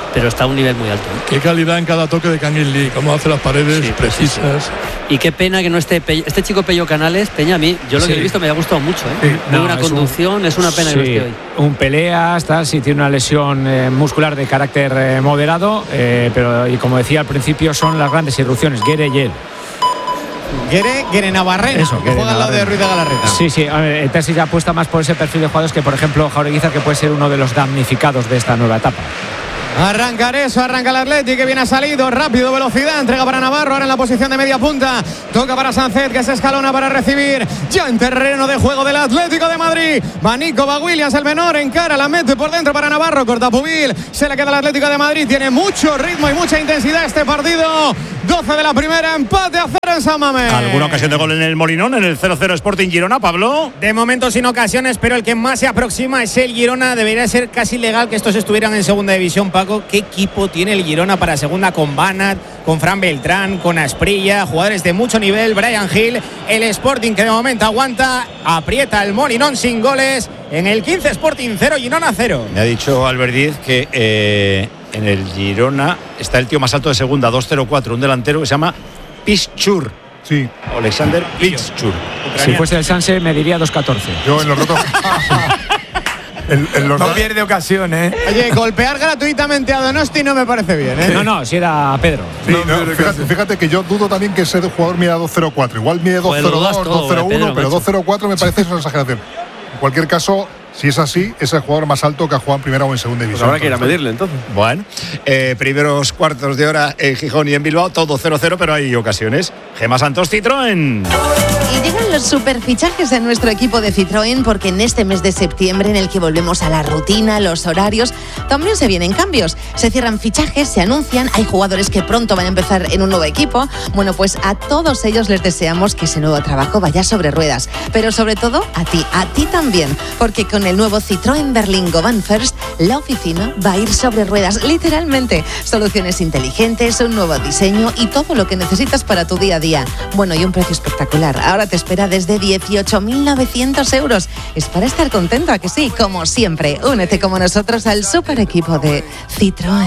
pero está a un nivel muy alto. ¿eh? Qué calidad en cada toque de Kangin Lee, cómo hace las paredes sí, precisas. Sí, sí. Y qué pena que no esté Pe- este chico Pello Canales, Peña, a mí, yo lo sí. que he visto me ha gustado mucho. ¿eh? Sí. Muy no, buena es conducción, un, es una pena sí, que no esté hoy. Un pelea, está, sí tiene una lesión eh, muscular de carácter eh, moderado, eh, pero y como decía al principio, son las grandes irrupciones, Guere y él. Guere, Guere Navarrena, Eso, que juega al lado de Ruiz de Galarreta. Sí, sí, el Terzi ya apuesta más por ese perfil de jugadores que, por ejemplo, Jaureguizar, que puede ser uno de los damnificados de esta nueva etapa. Arrancar eso, arranca el Atleti, que bien ha salido, rápido, velocidad, entrega para Navarro, ahora en la posición de media punta, toca para Sánchez, que se escalona para recibir, ya en terreno de juego del Atlético de Madrid, va Nico, va Williams, el menor, encara, la mete por dentro para Navarro, corta Pubil, se le queda el Atlético de Madrid, tiene mucho ritmo y mucha intensidad este partido, doce de la primera, empate a cero en San Mamés. ¿Alguna ocasión de gol en el Molinón, en el cero cero Sporting Girona, Pablo? De momento sin ocasiones, pero el que más se aproxima es el Girona, debería ser casi legal que estos estuvieran en segunda división, Paco. ¿Qué equipo tiene el Girona para segunda con Banat, con Fran Beltrán, con Asprilla, jugadores de mucho nivel, Brian Hill, el Sporting que de momento aguanta, aprieta el Molinón sin goles, en el quince Sporting cero, Girona cero. Me ha dicho Albert Díez que eh, en el Girona está el tío más alto de segunda, dos cero cuatro, un delantero que se llama Pischur. Sí. Alexander Pischur. Si fuese el Sanse me diría dos catorce. Yo en los rotos... El, el no pierde ocasión, ¿eh? Oye, golpear gratuitamente a Donosti no me parece bien, ¿eh? No, no, si era Pedro. Sí, no, no, fíjate, fíjate que yo dudo también que ese jugador mida dos cero cuatro. Igual mide dos cero dos, dos cero uno, pero dos cero cuatro me parece una exageración. En cualquier caso, si es así, es el jugador más alto que ha jugado en primera o en segunda división. Pues habrá que ir a medirle entonces. Bueno, eh, primeros cuartos de hora en Gijón y en Bilbao, todo cero cero, pero hay ocasiones. Gemma Santos, Citroën. Y llegan los superfichajes de nuestro equipo de Citroën, porque en este mes de septiembre, en el que volvemos a la rutina, los horarios, también se vienen cambios. Se cierran fichajes, se anuncian, hay jugadores que pronto van a empezar en un nuevo equipo. Bueno, pues a todos ellos les deseamos que ese nuevo trabajo vaya sobre ruedas. Pero sobre todo a ti, a ti también, porque con el nuevo Citroën Berlingo Van First, la oficina va a ir sobre ruedas, literalmente. Soluciones inteligentes, un nuevo diseño y todo lo que necesitas para tu día a día. Bueno, y un precio espectacular. Ahora te espera desde dieciocho mil novecientos euros. Es para estar contento, ¿a que sí? Como siempre, únete como nosotros al super equipo de Citroën.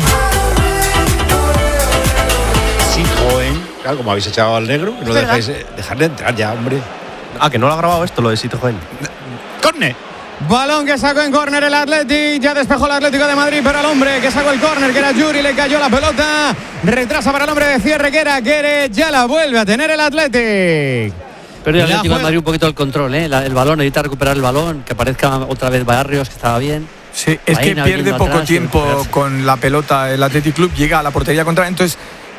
Citroën, claro, como habéis echado al negro, no dejáis dejarle entrar ya, hombre. Ah, que no lo ha grabado esto, lo de Citroën. ¡Corne! Balón que sacó en córner el Atleti, ya despejó el Atlético de Madrid, pero al hombre que sacó el córner, que era Yuri, le cayó la pelota. Retrasa para el hombre de cierre, que era Guere, ya la vuelve a tener el Atleti. Pero el Atlético de Madrid un poquito el control, ¿eh? La, el balón, necesita recuperar el balón, que aparezca otra vez Barrios, que estaba bien. Sí, es Baena, que pierde poco atrás, tiempo con la pelota el Athletic Club, llega a la portería contraria, entonces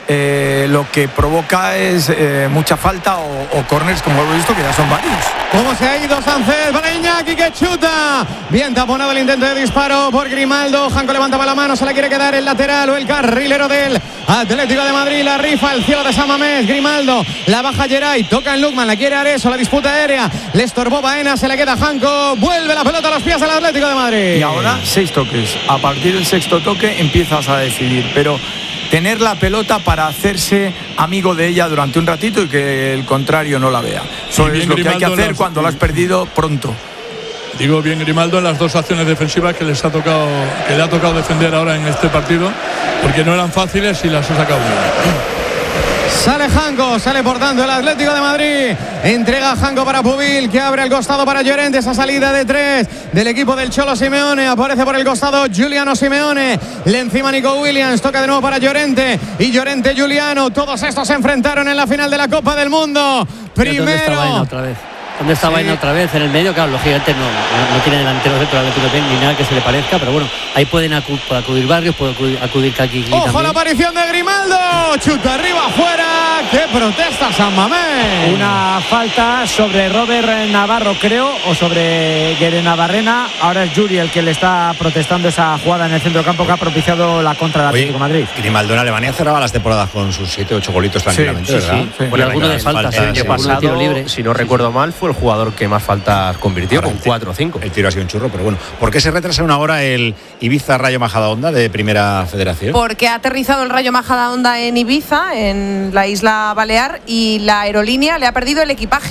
eh, lo que provoca es eh, mucha falta o, o corners, como hemos visto, que ya son varios. ¿Cómo se ha ido Sánchez? Para Iñaki, que chuta. Bien taponado el intento de disparo por Grimaldo. Janko levantaba la mano, se la quiere quedar el lateral o el carrilero del Atlético de Madrid. La rifa, el cielo de San Mamés. Grimaldo, la baja Geray, toca en Lukman, la quiere Areso, la disputa aérea. Le estorbó Baena, se le queda Janko. Vuelve la pelota a los pies del Atlético de Madrid. Y ahora seis toques. A partir del sexto toque empiezas a decidir, pero tener la pelota para hacerse amigo de ella durante un ratito y que el contrario no la vea. Eso es lo que hay que hacer cuando la has perdido pronto. Digo bien Grimaldo en las dos acciones defensivas que les ha tocado, que le ha tocado defender ahora en este partido, porque no eran fáciles y las ha sacado bien. Sale Janko, sale por tanto el Atlético de Madrid. Entrega Janko para Pubil, que abre el costado para Llorente. Esa salida de tres del equipo del Cholo Simeone. Aparece por el costado Giuliano Simeone. Le encima Nico Williams. Toca de nuevo para Llorente. Y Llorente Giuliano. Todos estos se enfrentaron en la final de la Copa del Mundo. Primero. ¿Dónde está Baena otra vez? ¿Dónde está Baena sí. otra vez? En el medio, claro, lógicamente no, no, no tiene delanteros dentro del Atlético ni nada que se le parezca, pero bueno, ahí pueden acu- acudir Barrios, puede acudir, acudir Kaki. ¡Ojo también. La aparición de Grimaldo! Chuta arriba, afuera. ¡Qué protesta San Mamés! Una falta sobre Robert Navarro, creo, o sobre Guere Navarrena. Ahora es Yuri el que le está protestando esa jugada en el centro campo que ha propiciado la contra del Atlético de Madrid. Grimaldo en Alemania cerraba las temporadas con sus siete ocho golitos tranquilamente, sí, sí, ¿verdad? Sí, sí. Bueno, alguno de faltas. El año pasado, si no recuerdo mal, fue el jugador que más faltas convirtió, ahora, con cuatro o cinco. El tiro ha sido un churro, pero bueno. ¿Por qué se retrasa una hora el Ibiza Rayo Majadahonda de Primera Federación? Porque ha aterrizado el Rayo Majadahonda en Ibiza, en la isla Balear, y la aerolínea le ha perdido el equipaje.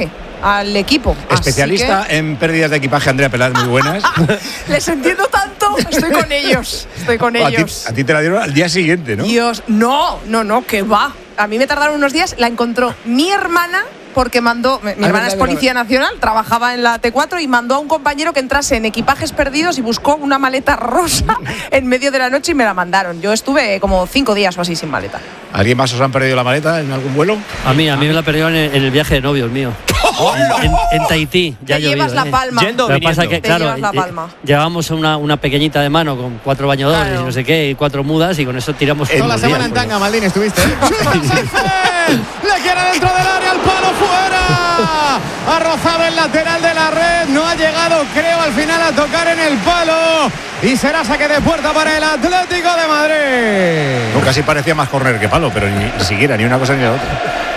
al equipo. Especialista que... en pérdidas de equipaje, Andrea Peláez, muy buenas. Les entiendo tanto, estoy con ellos. Estoy con a ellos. Ti, a ti te la dieron al día siguiente, ¿no? Dios, no, no, no, que va. A mí me tardaron unos días, la encontró mi hermana. Porque mandó, mi hermana verdad, es policía verdad. nacional, trabajaba en la T cuatro y mandó a un compañero que entrase en equipajes perdidos y buscó una maleta rosa en medio de la noche y me la mandaron. Yo estuve como cinco días o así sin maleta. ¿Alguien más os han perdido la maleta en algún vuelo? A mí, a mí me la perdieron en, en el viaje de novios mío. en, en Tahití. Ya Te llevas la palma. ¿eh? Lo que pasa es que, Te claro, llevas la palma. Llevábamos una, una pequeñita de mano con cuatro bañadores claro. y no sé qué, y cuatro mudas y con eso tiramos. Toda la semana en tanga, Maldini, estuviste. ¿eh? Le quiere dentro del área, al palo fuera. Ha rozado el lateral de la red, no ha llegado, creo, al final a tocar en el palo. Y será saque de puerta para el Atlético de Madrid. No, casi parecía más correr que palo, pero ni, ni siquiera, ni una cosa ni la otra.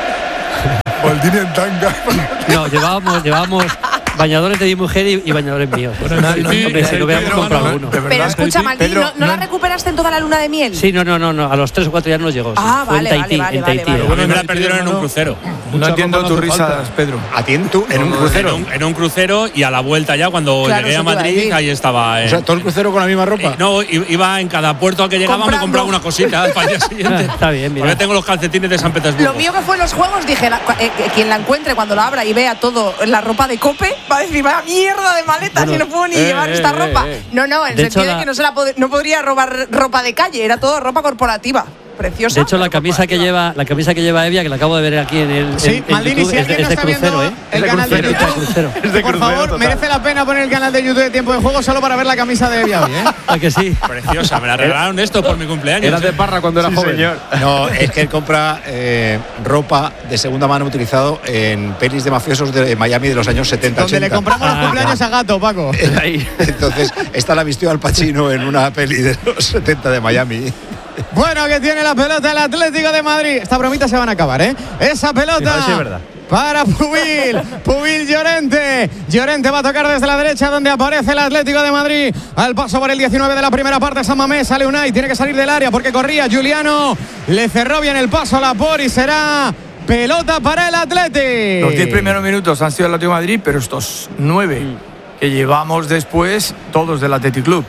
Maldini en tanga. No, llevábamos, llevábamos bañadores de mi mujer y, y bañadores míos. Bueno, no, no, hombre, si no hubiéramos comprado uno. Pero escucha, Maldini, Pedro, ¿no, ¿no la recuperaste en toda la luna de miel? Sí, no, no, no, no a los tres o cuatro días nos llegó. Ah, sí. vale, Fue en Tahití, vale, en vale, Tahití. vale, vale. Bueno, me la perdieron en un crucero. No entiendo tu risa, Pedro. ¿A ti en, tu, en un crucero? En un, en un crucero y a la vuelta ya, cuando claro, llegué a Madrid, ahí estaba. Eh. O sea, ¿todo el crucero con la misma ropa? Eh, no, iba en cada puerto al que llegaba, comprando. Me compraba una cosita para el día siguiente. Está bien, mira. Porque tengo los calcetines de San Petersburgo. Lo mío que fue en los juegos, dije, la, eh, quien la encuentre cuando la abra y vea todo la ropa de Cope, va a decir, vaya mierda de maleta, bueno, si no puedo ni eh, llevar eh, esta eh, ropa. Eh. No, no, en el sentido la... de que no, se la pod- no podría robar ropa de calle, era todo ropa corporativa. Preciosa. De hecho, la camisa que lleva, la camisa que lleva Evia, que la acabo de ver aquí en el sí, en, Maldini, YouTube, si es, de, es de crucero, ¿eh? El es canal crucero, de YouTube. Crucero. Es de Por favor, total. merece la pena poner el canal de YouTube de Tiempo de Juego solo para ver la camisa de Evia hoy, ¿eh? ¿A que sí? Preciosa, me la regalaron esto por mi cumpleaños. Era de Parra cuando era sí, joven. Señor. No, es que él compra eh, ropa de segunda mano utilizado en pelis de mafiosos de Miami de los años setenta Donde ochenta. le compramos ah, los cumpleaños claro. a Gato, Paco. Ahí. Entonces, esta la vistió Al Pacino en una peli de los setenta de Miami. Bueno, que tiene la pelota el Atlético de Madrid. Esta bromita se van a acabar, ¿eh? Esa pelota sí, es verdad. Para Pubil. Pubil Llorente. Llorente va a tocar desde la derecha donde aparece el Atlético de Madrid. Al paso por el diecinueve de la primera parte, San Mamés. Sale Unai, tiene que salir del área porque corría Giuliano. Le cerró bien el paso a Lapor y será pelota para el Atlético. Los diez primeros minutos han sido el Atlético de Madrid, pero estos nueve mm. que llevamos después, todos del Athletic Club.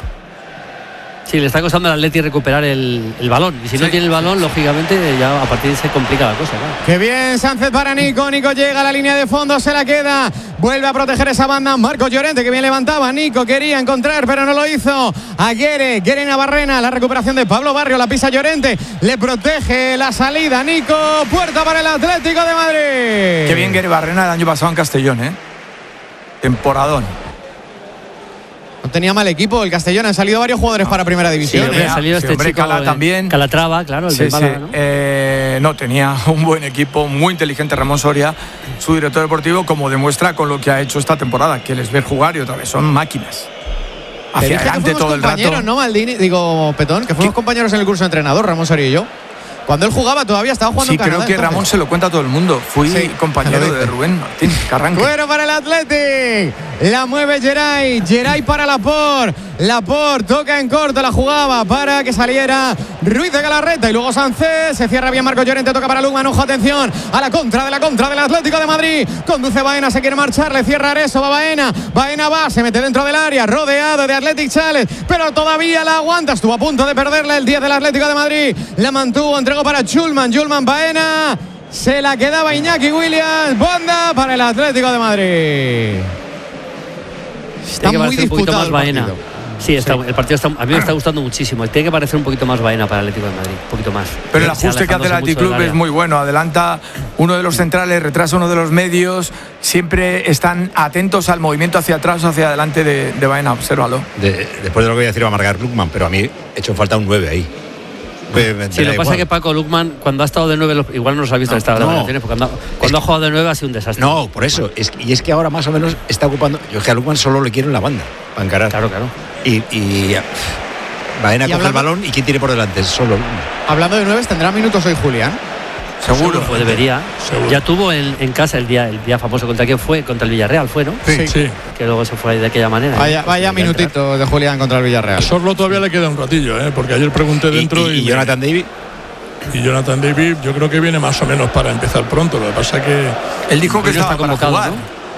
Sí, le está costando al Atleti recuperar el, el balón. Y si sí. no tiene el balón, lógicamente, ya a partir de ahí se complica la cosa. Claro. Qué bien, Sánchez para Nico. Nico llega a la línea de fondo, se la queda. Vuelve a proteger esa banda. Marcos Llorente, que bien levantaba. Nico quería encontrar, pero no lo hizo. Aguirre, Guerena Barrena. La recuperación de Pablo Barrio. La pisa Llorente. Le protege la salida. Nico. Puerta para el Atlético de Madrid. Qué bien Guerena Barrena el año pasado en Castellón, ¿eh? Temporadón. No tenía mal equipo el Castellón, han salido varios jugadores no. para Primera División. Sí, hombre, ha salido sí, este hombre, chico Cala también. Calatrava, claro, el sí, de Málaga, sí. ¿no? Eh, no, tenía un buen equipo, muy inteligente Ramón Soria, su director deportivo, como demuestra con lo que ha hecho esta temporada, que les ver jugar y otra vez son máquinas. Hacia adelante todo el rato. Compañeros, ¿no, Maldini? Digo, Petón, que fuimos ¿Qué? compañeros en el curso de entrenador, Ramón Soria y yo. Cuando él jugaba todavía estaba jugando sí, en Canadá. Sí, creo que entonces. Ramón se lo cuenta a todo el mundo. Fui sí, compañero de Rubén Martín Carranque. Bueno para el Athletic. La mueve Geray. Geray para Lapor. Lapor toca en corto, la jugaba para que saliera Ruiz de Galarreta. Y luego Sánchez. Se cierra bien Marcos Llorente. Toca para Lugman. Ojo, atención. A la contra de la contra del Atlético de Madrid. Conduce Baena. Se quiere marchar. Le cierra Areso. Va Baena. Baena va. Se mete dentro del área. Rodeado de Athletic Challenge. Pero todavía la aguanta. Estuvo a punto de perderla el diez del Atlético de Madrid. La mantuvo. Entregó para Schulman. Schulman Baena. Se la quedaba Iñaki Williams. Banda para el Atlético de Madrid. Está muy disputado más Baena. Sí, está, sí, el partido está, a mí me está gustando muchísimo. Tiene que parecer un poquito más Baena para el Atlético de Madrid, un poquito más. Pero el ajuste que hace el Athletic Club es muy bueno. Adelanta uno de los centrales, retrasa uno de los medios. Siempre están atentos al movimiento hacia atrás o hacia adelante de, de Baena. Obsérvalo. De, después de lo que voy a decir va a marcar Lukman, pero a mí he hecho falta un nueve ahí. Sí, lo que pasa es que Paco Lukman, cuando ha estado de nueve, igual no los ha visto no, en estas no. vacaciones, porque cuando, cuando ha jugado de nueve ha sido un desastre. No, por eso. Es, y es que ahora más o menos está ocupando. Yo es que a Lukman solo le quiero en la banda para encarar. Claro, claro. Y, y Baena coge el balón y ¿quién tiene por delante? Solo Lukman. Hablando de nueve, ¿tendrá minutos hoy Julián? Seguro. Pues debería. Seguro. Ya tuvo en, en casa el día el día famoso. ¿Contra quién fue? Contra el Villarreal fue, ¿no? Sí, sí. Que luego se fue de aquella manera. Vaya, vaya minutito de Julián contra el Villarreal. A Sorlo todavía le queda un ratillo, ¿eh? Porque ayer pregunté dentro. ¿Y, y, y, y Jonathan David? Y Jonathan David yo creo que viene más o menos para empezar pronto. Lo que pasa que él dijo que estaba está convocado, para jugar, ¿no?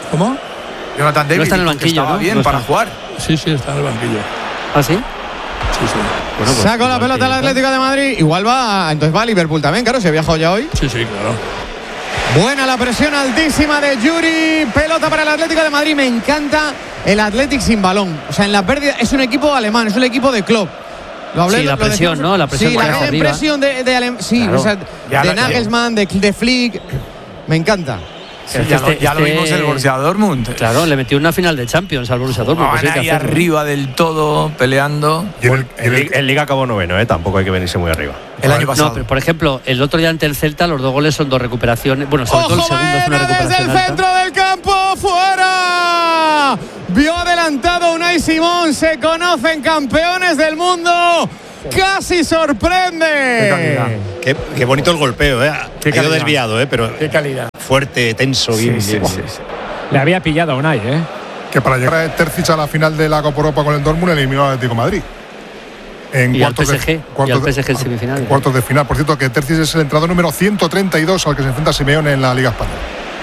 ¿Cómo? Jonathan David no está en el banquillo, estaba ¿no? bien No para está. jugar. Sí, sí, está en el banquillo. ¿Ah, sí? Sí, sí. Bueno, pues, Sacó la igual pelota que- al Atlético de Madrid. Igual va, entonces va a Liverpool también, claro, se ha viajado ya hoy. Sí, sí, claro. Buena la presión altísima de Yuri. Pelota para el Atlético de Madrid. Me encanta el Athletic sin balón. O sea, en la pérdida es un equipo alemán, es un equipo de club. Lo hablé, Sí, la lo presión, decimos- ¿no? La presión sí, que la hace gran arriba. presión de, de Alem- sí, Claro. o sea, Ya de la- Nagelsmann, de, de Flick. Me encanta. Sí, ya lo, ya lo vimos en el Borussia Dortmund. Claro, le metió una final de Champions al Borussia Dortmund. Pues Van hay que ahí hacerlo. arriba del todo, peleando. Y en el- En, Li- en Liga acabó noveno, ¿eh? Tampoco hay que venirse muy arriba. El año pasado. No, pero por ejemplo, el otro día ante el Celta, los dos goles son dos recuperaciones. Bueno, sobre todo el ¡Ojo, segundo es una Baena desde recuperación el alta. centro del campo! ¡Fuera! Vio adelantado Unai Simón. Se conocen campeones del mundo. ¡Casi sorprende! Qué, qué bonito el golpeo, ¿eh? Qué Ha ido calidad. desviado, ¿eh? Pero Qué calidad. fuerte, tenso, bien, Sí, bien. sí, sí, sí. Le había pillado a Unai, ¿eh? Que para llegar a Terzic a la final de la Copa Europa con el Dortmund eliminó al Atlético de Madrid. En Y al cuartos P S G, de, y cuartos al P S G en de- semifinales. en cuartos de final. Por cierto, que Terzic es el entrenador número ciento treinta y dos al que se enfrenta Simeone en la Liga Española.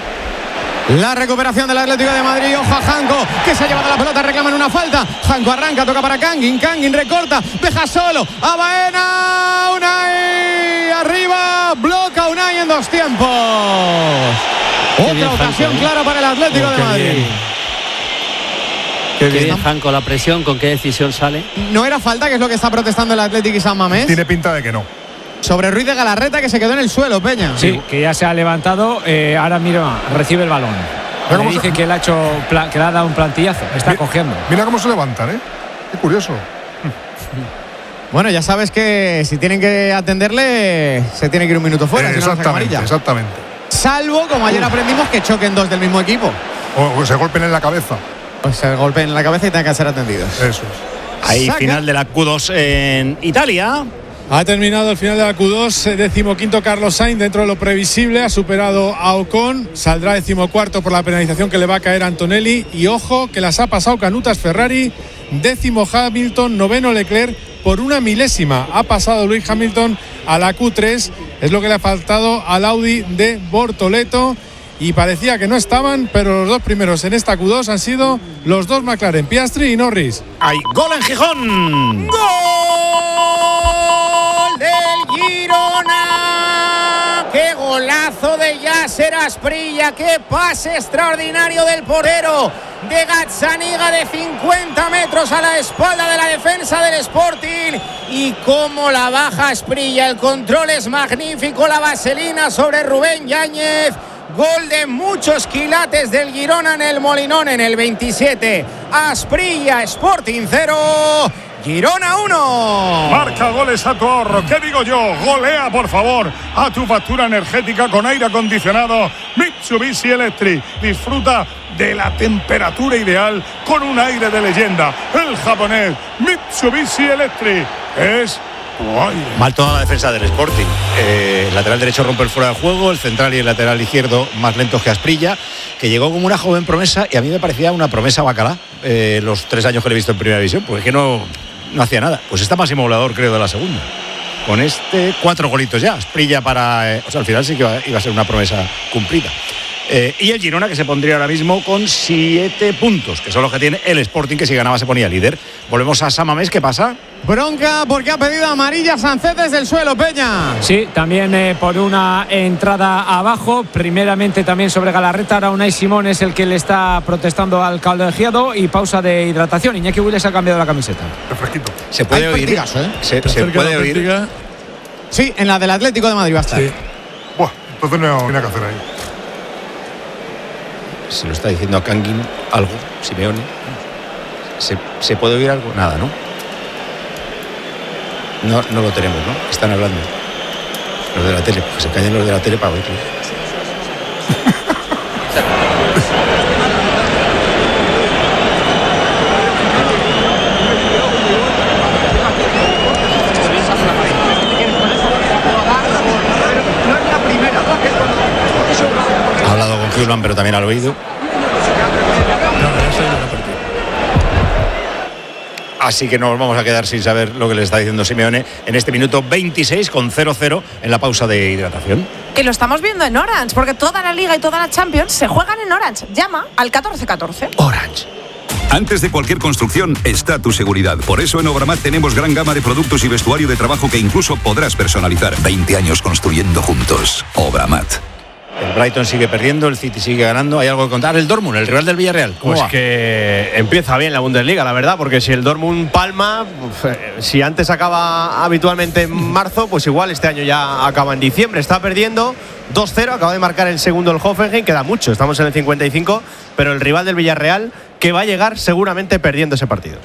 La recuperación del Atlético de Madrid. Ojo a Janko, que se ha llevado la pelota, reclaman una falta. Janko arranca, toca para Kangin. Kangin recorta, deja solo a Baena. Unai arriba, bloca Unai en dos tiempos. Otra bien, ocasión Janko, ¿eh? clara para el Atlético Oh, de qué Madrid. bien. Qué Qué bien, bien. Janko, la presión, con qué decisión sale. No era falta, que es lo que está protestando el Atlético y San Mamés. Tiene pinta de que no. Sobre Ruiz de Galarreta, que se quedó en el suelo, Peña. Sí, que ya se ha levantado. eh, ahora mira, recibe el balón. Mira Le cómo dice se- que le ha hecho pla- que le ha dado un plantillazo. Está Mi- cogiendo. Mira cómo se levantan, ¿eh? Qué curioso. Bueno, ya sabes que si tienen que atenderle, se tiene que ir un minuto fuera. Eh, si no, no saca exactamente, amarilla. exactamente. Salvo, como ayer aprendimos, que choquen dos del mismo equipo. O, o se golpeen en la cabeza. Pues se golpeen en la cabeza y tengan que ser atendidos. Eso es. Ahí, Saca. final de la Q dos en Italia. Ha terminado el final de la Q dos, eh, decimoquinto Carlos Sainz dentro de lo previsible, ha superado a Ocon, saldrá decimocuarto por la penalización que le va a caer a Antonelli y ojo que las ha pasado Canutas Ferrari, décimo Hamilton, noveno Leclerc por una milésima. Ha pasado Lewis Hamilton a la Q tres, es lo que le ha faltado al Audi de Bortoleto y parecía que no estaban, pero los dos primeros en esta Q dos han sido los dos McLaren, Piastri y Norris. Hay gol en Gijón. ¡Gol del Girona! ¡Qué golazo de Yasser Asprilla! ¡Qué pase extraordinario del portero de Gazzaniga de cincuenta metros a la espalda de la defensa del Sporting! Y cómo la baja Asprilla. El control es magnífico. La vaselina sobre Rubén Yáñez. Gol de muchos quilates del Girona en el Molinón en el veintisiete. Asprilla, Sporting cero. Girona uno. Marca goles a tu ahorro. ¿Qué digo yo? Golea, por favor, a tu factura energética con aire acondicionado Mitsubishi Electric. Disfruta de la temperatura ideal con un aire de leyenda. El japonés Mitsubishi Electric es tu aire. Mal toda la defensa del Sporting. Eh, el lateral derecho rompe el fuera de juego, el central y el lateral izquierdo más lentos que Asprilla, que llegó como una joven promesa y a mí me parecía una promesa bacalá eh, los tres años que le he visto en Primera División, porque es que no, no hacía nada. Pues está máximo goleador, creo, de la segunda. Con este, cuatro golitos ya. Asprilla para... Eh, o sea, al final sí que iba, iba a ser una promesa cumplida. Eh, y el Girona, que se pondría ahora mismo con siete puntos, que son los que tiene el Sporting, que si ganaba se ponía líder. Volvemos a San Mamés, ¿qué pasa? Bronca porque ha pedido amarilla Sánchez desde el suelo, Peña. Sí, también eh, por una entrada abajo, primeramente también sobre Galarreta. Ahora Unai Simón es el que le está protestando al colegiado y pausa de hidratación. Iñaki Willes ha cambiado la camiseta. Refresquito. Se puede Hay oír. pertigazo, ¿eh? Se, se puede oír. Sí, en la del Atlético de Madrid va a estar. Sí. Buah, entonces no hay nada que hacer ahí. Se lo está diciendo a Kangin algo, Simeone. ¿Se, ¿Se puede oír algo? Nada, ¿no? No, no lo tenemos, ¿no? Están hablando. Los de la tele, que se callen los de la tele para oírlo. Ha hablado con Huglan, pero también al oído. Así que nos vamos a quedar sin saber lo que le está diciendo Simeone en este minuto veintiséis con cero cero en la pausa de hidratación. Que lo estamos viendo en Orange, porque toda la Liga y toda la Champions se juegan en Orange. Llama al catorce catorce. Orange. Antes de cualquier construcción está tu seguridad. Por eso en Obramat tenemos gran gama de productos y vestuario de trabajo que incluso podrás personalizar. veinte años construyendo juntos. Obramat. El Brighton sigue perdiendo, el City sigue ganando. ¿Hay algo que contar? El Dortmund, el rival del Villarreal. Pues va? que empieza bien la Bundesliga, la verdad, porque si el Dortmund palma, pues, si antes acaba habitualmente en marzo, pues igual este año ya acaba en diciembre. Está perdiendo dos cero, acaba de marcar el segundo el Hoffenheim, queda mucho, estamos en el cincuenta y cinco, pero el rival del Villarreal que va a llegar seguramente perdiendo ese partido.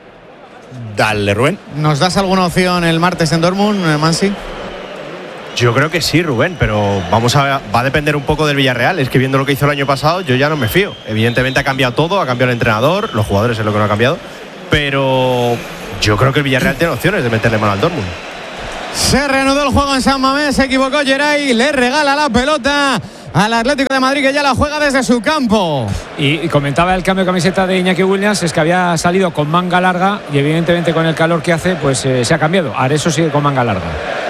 Dale, Rubén. ¿Nos das alguna opción el martes en Dortmund, Mansi? Yo creo que sí, Rubén, pero vamos a va a depender un poco del Villarreal. Es que viendo lo que hizo el año pasado, yo ya no me fío. Evidentemente ha cambiado todo, ha cambiado el entrenador, los jugadores es lo que no ha cambiado, pero yo creo que el Villarreal tiene opciones de meterle mano al Dortmund. Se reanudó el juego en San Mamés, se equivocó Geray, le regala la pelota al Atlético de Madrid, que ya la juega desde su campo. Y, y comentaba el cambio de camiseta de Iñaki Williams, es que había salido con manga larga y evidentemente con el calor que hace, pues eh, se ha cambiado. Areso sigue con manga larga.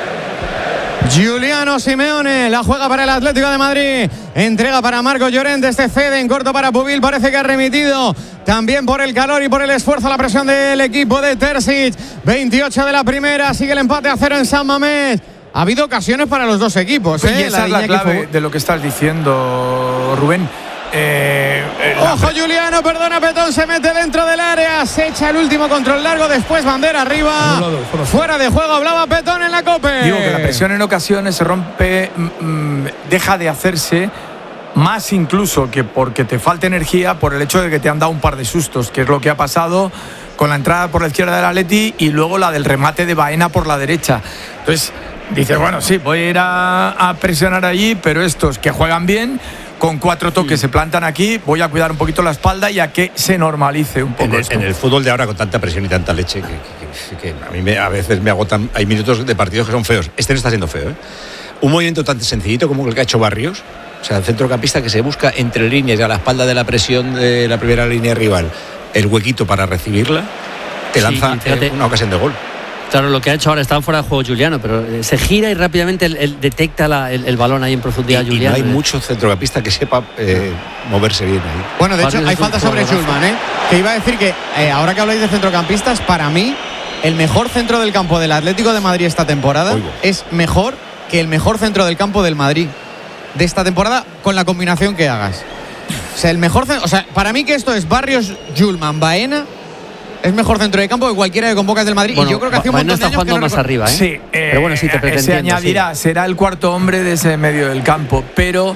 Giuliano Simeone la juega para el Atlético de Madrid, entrega para Marco Llorente, este cede en corto para Pubil, parece que ha remitido también por el calor y por el esfuerzo, la presión del equipo de Terzic. Veintiocho de la primera, sigue el empate a cero en San Mamés. Ha habido ocasiones para los dos equipos, ¿eh? Y esa la es la clave fue... de lo que estás diciendo, Rubén. Eh, eh, Ojo, la... Giuliano, perdona, Petón, se mete dentro del área, se echa el último control largo, después bandera arriba, no, no, no, fuera de juego, hablaba Petón en la Cope. Digo que la presión en ocasiones se rompe, mmm, deja de hacerse más incluso que porque te falta energía por el hecho de que te han dado un par de sustos, que es lo que ha pasado con la entrada por la izquierda del Atleti y luego la del remate de Baena por la derecha. Entonces dices, bueno, sí, voy a ir a, a presionar allí, pero estos que juegan bien, con cuatro toques se plantan aquí, voy a cuidar un poquito la espalda y a que se normalice un poco en el, esto. En el fútbol de ahora, con tanta presión y tanta leche, que, que, que, que a mí me, a veces me agotan. Hay minutos de partidos que son feos. Este no está siendo feo, ¿eh? Un movimiento tan sencillito como el que ha hecho Barrios, o sea, el centrocampista que se busca entre líneas y a la espalda de la presión de la primera línea rival, el huequito para recibirla, te lanza sí, eh, una ocasión de gol. Claro, lo que ha hecho ahora, estaba fuera de juego Giuliano, pero eh, se gira y rápidamente él, él detecta la, el, el balón ahí en profundidad. Y, Giuliano, y no hay eh. mucho centrocampista que sepa eh, moverse bien ahí. Bueno, de hecho, hay falta sobre Schulman, ¿eh? Que iba a decir que, eh, ahora que habláis de centrocampistas, para mí, el mejor centro del campo del Atlético de Madrid esta temporada Oigo. es mejor que el mejor centro del campo del Madrid de esta temporada, con la combinación que hagas. O sea, el mejor centro, o sea, para mí que esto es Barrios, Schulman, Baena. Es mejor centro de campo que cualquiera que convocas del Madrid. Bueno, y yo creo que hace un montón está de años jugando que no más arriba, ¿eh? Sí, eh, pero bueno, sí te pretendo, se añadirá, sí. Será el cuarto hombre de ese medio del campo, pero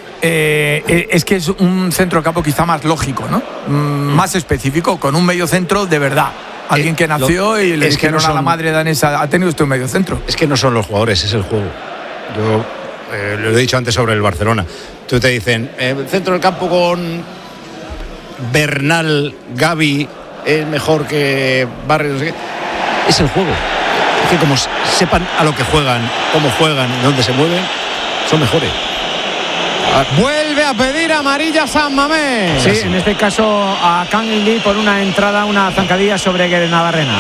eh, es que es un centro de campo quizá más lógico, ¿no? Mm, más específico, con un medio centro de verdad. Alguien que nació lo, y le dijeron no son, a la madre danesa, ha tenido usted un medio centro. Es que no son los jugadores, es el juego. Yo eh, lo he dicho antes sobre el Barcelona. Tú te dicen, eh, centro del campo con Bernal, Gavi, es mejor que Barrios, no sé qué. Es el juego. Es que como sepan a lo que juegan, cómo juegan, dónde se mueven, son mejores. Vuelve a pedir amarilla San Mamés. Sí, en este caso a Kang In Lee por una entrada, una zancadilla sobre Navarrena.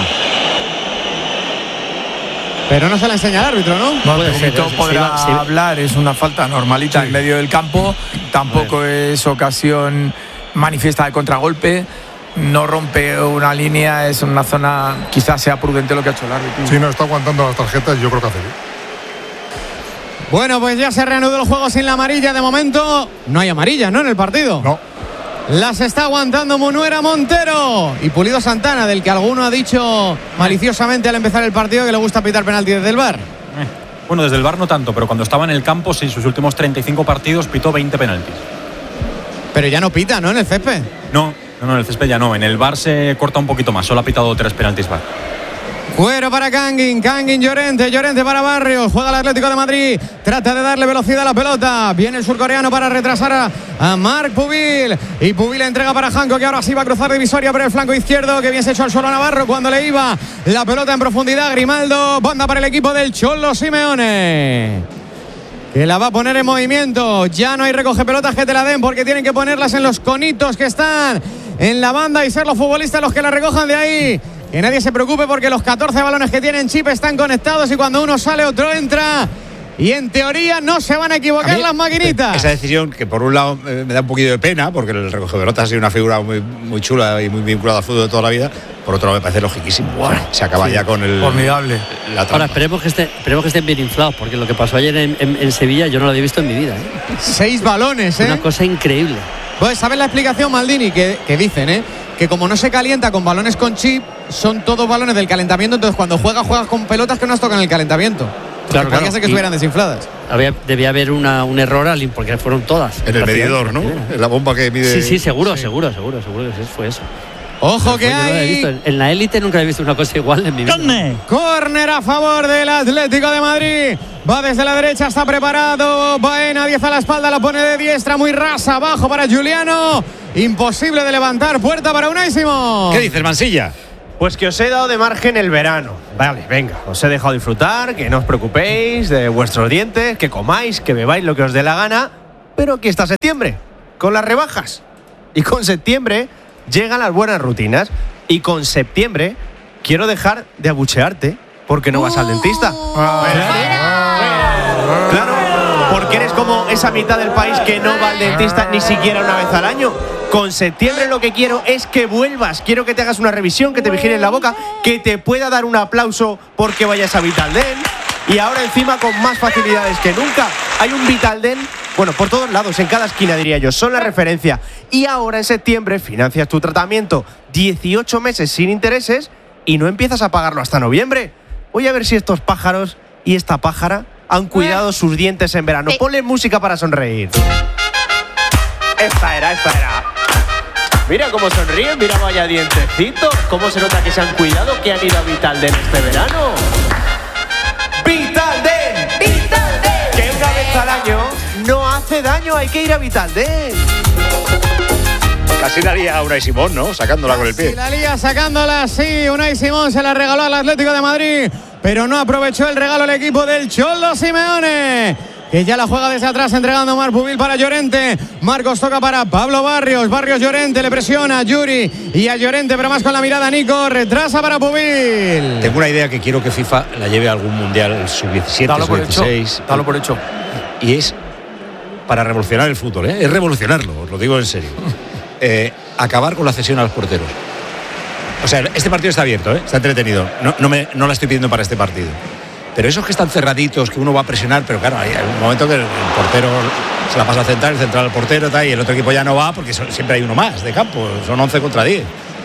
Pero no se la enseña el árbitro, ¿no? No, el árbitro podrá sí, sí. hablar, es una falta normalita sí. en medio del campo, tampoco es ocasión manifiesta de contragolpe. No rompe una línea, es una zona, quizás sea prudente lo que ha hecho el árbitro. Sí, no está aguantando las tarjetas, yo creo que hace bien. Bueno, pues ya se reanudó el juego sin la amarilla. De momento no hay amarilla, ¿no? En el partido. No. Las está aguantando Munuera Montero y Pulido Santana, del que alguno ha dicho maliciosamente al empezar el partido que le gusta pitar penalti desde el V A R. Eh, bueno, desde el V A R no tanto, pero cuando estaba en el campo, sí, sus últimos treinta y cinco partidos pitó veinte penaltis. Pero ya no pita, ¿no? En el césped. No. No, no, en el césped ya no. En el V A R se corta un poquito más. Solo ha pitado tres penaltis V A R. Cuero para Kangin, Kangin Llorente, Llorente para Barrios. Juega el Atlético de Madrid. Trata de darle velocidad a la pelota. Viene el surcoreano para retrasar a, a Marc Pubil. Y Pubil entrega para Janko, que ahora sí va a cruzar divisoria por el flanco izquierdo. Que bien se echó al suelo a Navarro cuando le iba la pelota en profundidad. Grimaldo, banda para el equipo del Cholo Simeone, que la va a poner en movimiento. Ya no hay recoge pelotas que te la den, porque tienen que ponerlas en los conitos que están en la banda y ser los futbolistas los que la recojan de ahí. Que nadie se preocupe, porque los catorce balones que tienen Chip están conectados y cuando uno sale otro entra. y en teoría no se van a equivocar las maquinitas. Esa decisión que por un lado eh, me da un poquito de pena, porque el recoge pelota ha sido una figura muy, muy chula y muy vinculada al fútbol de toda la vida. Por otro lado me parece logiquísimo. Bueno, se acaba sí, ya con el formidable. La Ahora esperemos que, esté, esperemos que estén bien inflados, porque lo que pasó ayer en, en, en Sevilla yo no lo había visto en mi vida. ¿eh? Seis balones, ¿eh? Una cosa increíble. Pues sabes la explicación, Maldini, que, que dicen, ¿eh? Que como no se calienta con balones con chip, son todos balones del calentamiento, entonces cuando juegas, juegas con pelotas que no tocan el calentamiento. Claro, podría ser que estuvieran desinfladas. Había, debía haber una, un error al porque fueron todas. En el medidor, ¿no? En la bomba que mide. Sí, sí, seguro, sí. seguro, seguro, seguro que fue eso. Ojo que hay. En, en la élite nunca he visto una cosa igual en mi vida. Córner a favor del Atlético de Madrid. Va desde la derecha, está preparado. Baena, diez a la espalda, la pone de diestra, muy rasa, abajo para Juliano. Imposible de levantar, puerta para Unai Simón. ¿Qué dices, Mansilla? Pues que os he dado de margen el verano. Vale, venga, os he dejado disfrutar, que no os preocupéis de vuestros dientes, que comáis, que bebáis lo que os dé la gana. Pero aquí está septiembre, con las rebajas. Y con septiembre llegan las buenas rutinas. Y con septiembre quiero dejar de abuchearte porque no vas al dentista. Claro, porque eres como esa mitad del país que no va al dentista ni siquiera una vez al año. Con septiembre lo que quiero es que vuelvas. Quiero que te hagas una revisión, que te vigiles la boca, que te pueda dar un aplauso porque vayas a Vitaldent. Y ahora encima con más facilidades que nunca. Hay un Vitaldent, bueno, por todos lados, en cada esquina diría yo, son la referencia. Y ahora en septiembre financias tu tratamiento dieciocho meses sin intereses y no empiezas a pagarlo hasta noviembre. Voy a ver si estos pájaros y esta pájara han cuidado sus dientes en verano. Ponle música para sonreír. Esta era, esta era. Mira cómo sonríen, mira vaya dientecitos. Cómo se nota que se han cuidado, que han ido a Vitaldent este verano. ¡Vitaldent! ¡Vitaldent! Que una vez al año no hace daño, hay que ir a Vitaldent. Casi la lía a Unai Simón, ¿no? Sacándola con el pie. Sí, la lía sacándola, sí. Unai Simón se la regaló al Atlético de Madrid, pero no aprovechó el regalo el equipo del Cholo Simeone, que ya la juega desde atrás entregando Marc Pubil para Llorente. Marcos toca para Pablo Barrios. Barrios Llorente, le presiona a Yuri y a Llorente, pero más con la mirada Nico. Retrasa para Pubil. Tengo una idea que quiero que FIFA la lleve a algún mundial sub diecisiete, sub dieciséis. Dalo por hecho. Y es para revolucionar el fútbol, ¿eh? Es revolucionarlo, os lo digo en serio. Eh, acabar con la cesión a los porteros. O sea, este partido está abierto, ¿eh? Está entretenido. No, no, me, no la estoy pidiendo para este partido. Pero esos que están cerraditos, que uno va a presionar, pero claro, hay un momento que el portero se la pasa a central, el central al portero, tal, y el otro equipo ya no va porque son, siempre hay uno más de campo, son once contra diez.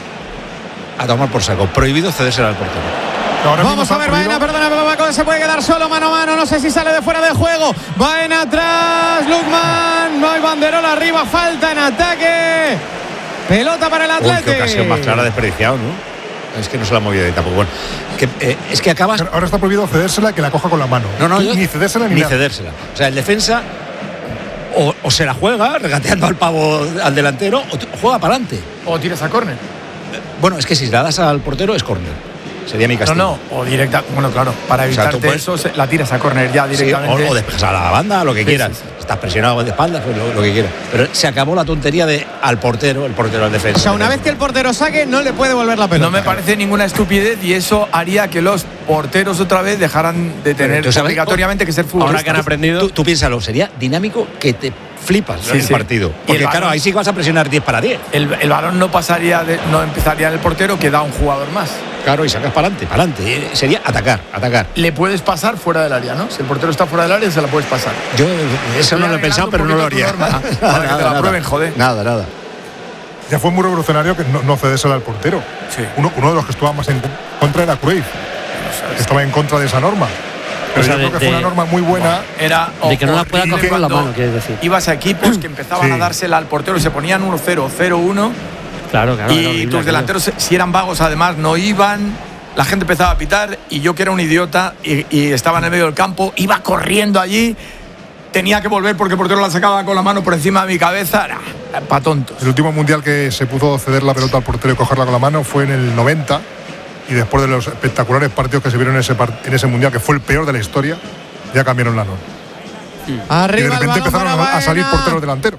A tomar por saco. Prohibido cederse al portero. Ahora Vamos a ver, Baena, perdona, Paco, se puede quedar solo mano a mano, no sé si sale de fuera de juego. Baena atrás, Lukman, no hay banderola arriba, falta en ataque. Pelota para el Atlético. Qué ocasión más clara desperdiciado, ¿no? Es que no se la ha movido de tampoco. Bueno, que, eh, es que acabas. Ahora está prohibido cedérsela, que la coja con la mano. No, no, yo, ni cedérsela ni, ni nada. cedérsela. O sea, el defensa o, o se la juega regateando al pavo al delantero o, o juega para adelante. O tiras a córner. Bueno, es que si la das al portero es córner. Sería mi castigo. No, no, o directa. Bueno, claro, para evitarte o sea, puedes, eso, la tiras a córner ya directamente. Sí, o, o despejas a la banda, lo que sí, quieras. Sí, sí. Estás presionado de espaldas, pues lo, lo que quieras. Pero se acabó la tontería de al portero, el portero al defensa. O sea, una vez que el portero saque, no le puede volver la pelota. No me parece ninguna estupidez y eso haría que los porteros otra vez dejaran de tener obligatoriamente que ser futbolistas. Ahora que han aprendido. Tú, tú piénsalo, sería dinámico que te flipas sí, el sí. partido. Porque claro, balón, ahí sí vas a presionar diez para diez. El, el balón no pasaría, de, no empezaría en el portero, que da un jugador más. Claro, y sacas para adelante, para adelante. Sería atacar, atacar. Le puedes pasar fuera del área, ¿no? Si el portero está fuera del área, se la puedes pasar. Yo eso no lo he pensado, pero no lo haría. Nada, para que te la prueben, joder. Nada, nada. Ya fue muy revolucionario que no, no cedésela al portero. Sí. Uno, uno de los que estaba más en contra era Cruyff. Que estaba en contra de esa norma. Pero o sea, yo creo que de, fue una norma muy buena. Era de que no la pueda coger con la mano, quieres decir. Ibas a equipos que empezaban sí. a dársela al portero y se ponían uno cero, cero uno. Claro, claro. Y horrible, tus delanteros, claro. si eran vagos, además, no iban. La gente empezaba a pitar y yo, que era un idiota y, y estaba en el medio del campo, iba corriendo allí. Tenía que volver porque el portero la sacaba con la mano por encima de mi cabeza. Nah, pa' tontos. El último mundial que se pudo ceder la pelota al portero y cogerla con la mano fue en el noventa. Y después de los espectaculares partidos que se vieron en ese, en ese mundial, que fue el peor de la historia, ya cambiaron la norma. Sí. Arriba y de repente empezaron a, a salir porteros delanteros.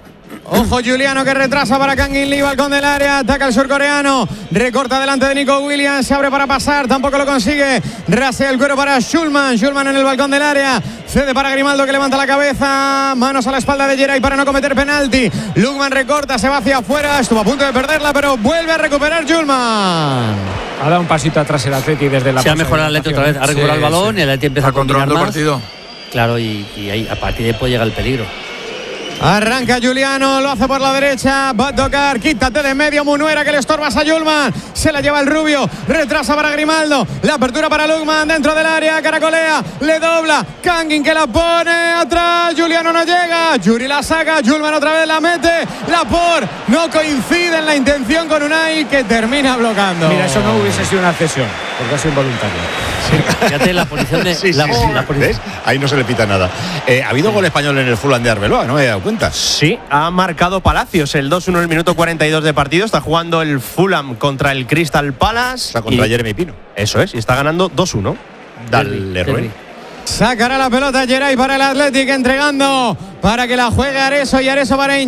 Ojo, Juliano que retrasa para Kangin Lee, balcón del área, ataca el surcoreano, recorta delante de Nico Williams, se abre para pasar, tampoco lo consigue, rasea el cuero para Schulman, Schulman en el balcón del área, cede para Grimaldo que levanta la cabeza, manos a la espalda de Geray para no cometer penalti, Lukman recorta, se va hacia afuera, estuvo a punto de perderla, pero vuelve a recuperar Schulman. Ha dado un pasito atrás el Atleti desde la. Se ha mejorado el Atleti otra vez, ha recuperado sí, el balón sí. y el Atleti empieza a combinar más. El partido. Claro, y, y ahí a partir de ahí puede llegar el peligro. Arranca Juliano, lo hace por la derecha, va a tocar, quítate de medio, Munuera que le estorbas a Schulman, se la lleva el rubio, retrasa para Grimaldo, la apertura para Lukman dentro del área, caracolea, le dobla, Kangin que la pone atrás, Juliano no llega, Yuri la saca, Schulman otra vez la mete, Laporte no coincide en la intención con Unai que termina bloqueando. Mira, eso no hubiese sido una cesión, porque ha sido involuntario. Sí, fíjate la posición de... sí, la, sí, sí. La posición. Ahí no se le pita nada. Eh, ha habido gol español en el Fulham de Arbeloa, no me he dado cuenta. Sí, ha marcado Palacios el dos uno en el minuto cuarenta y dos de partido. Está jugando el Fulham contra el Crystal Palace. Está contra y, Jeremy Pino. Eso es, y está ganando dos uno. Dale, Rubén. Sacará la pelota Geray para el Athletic, entregando para que la juegue Areso y Areso para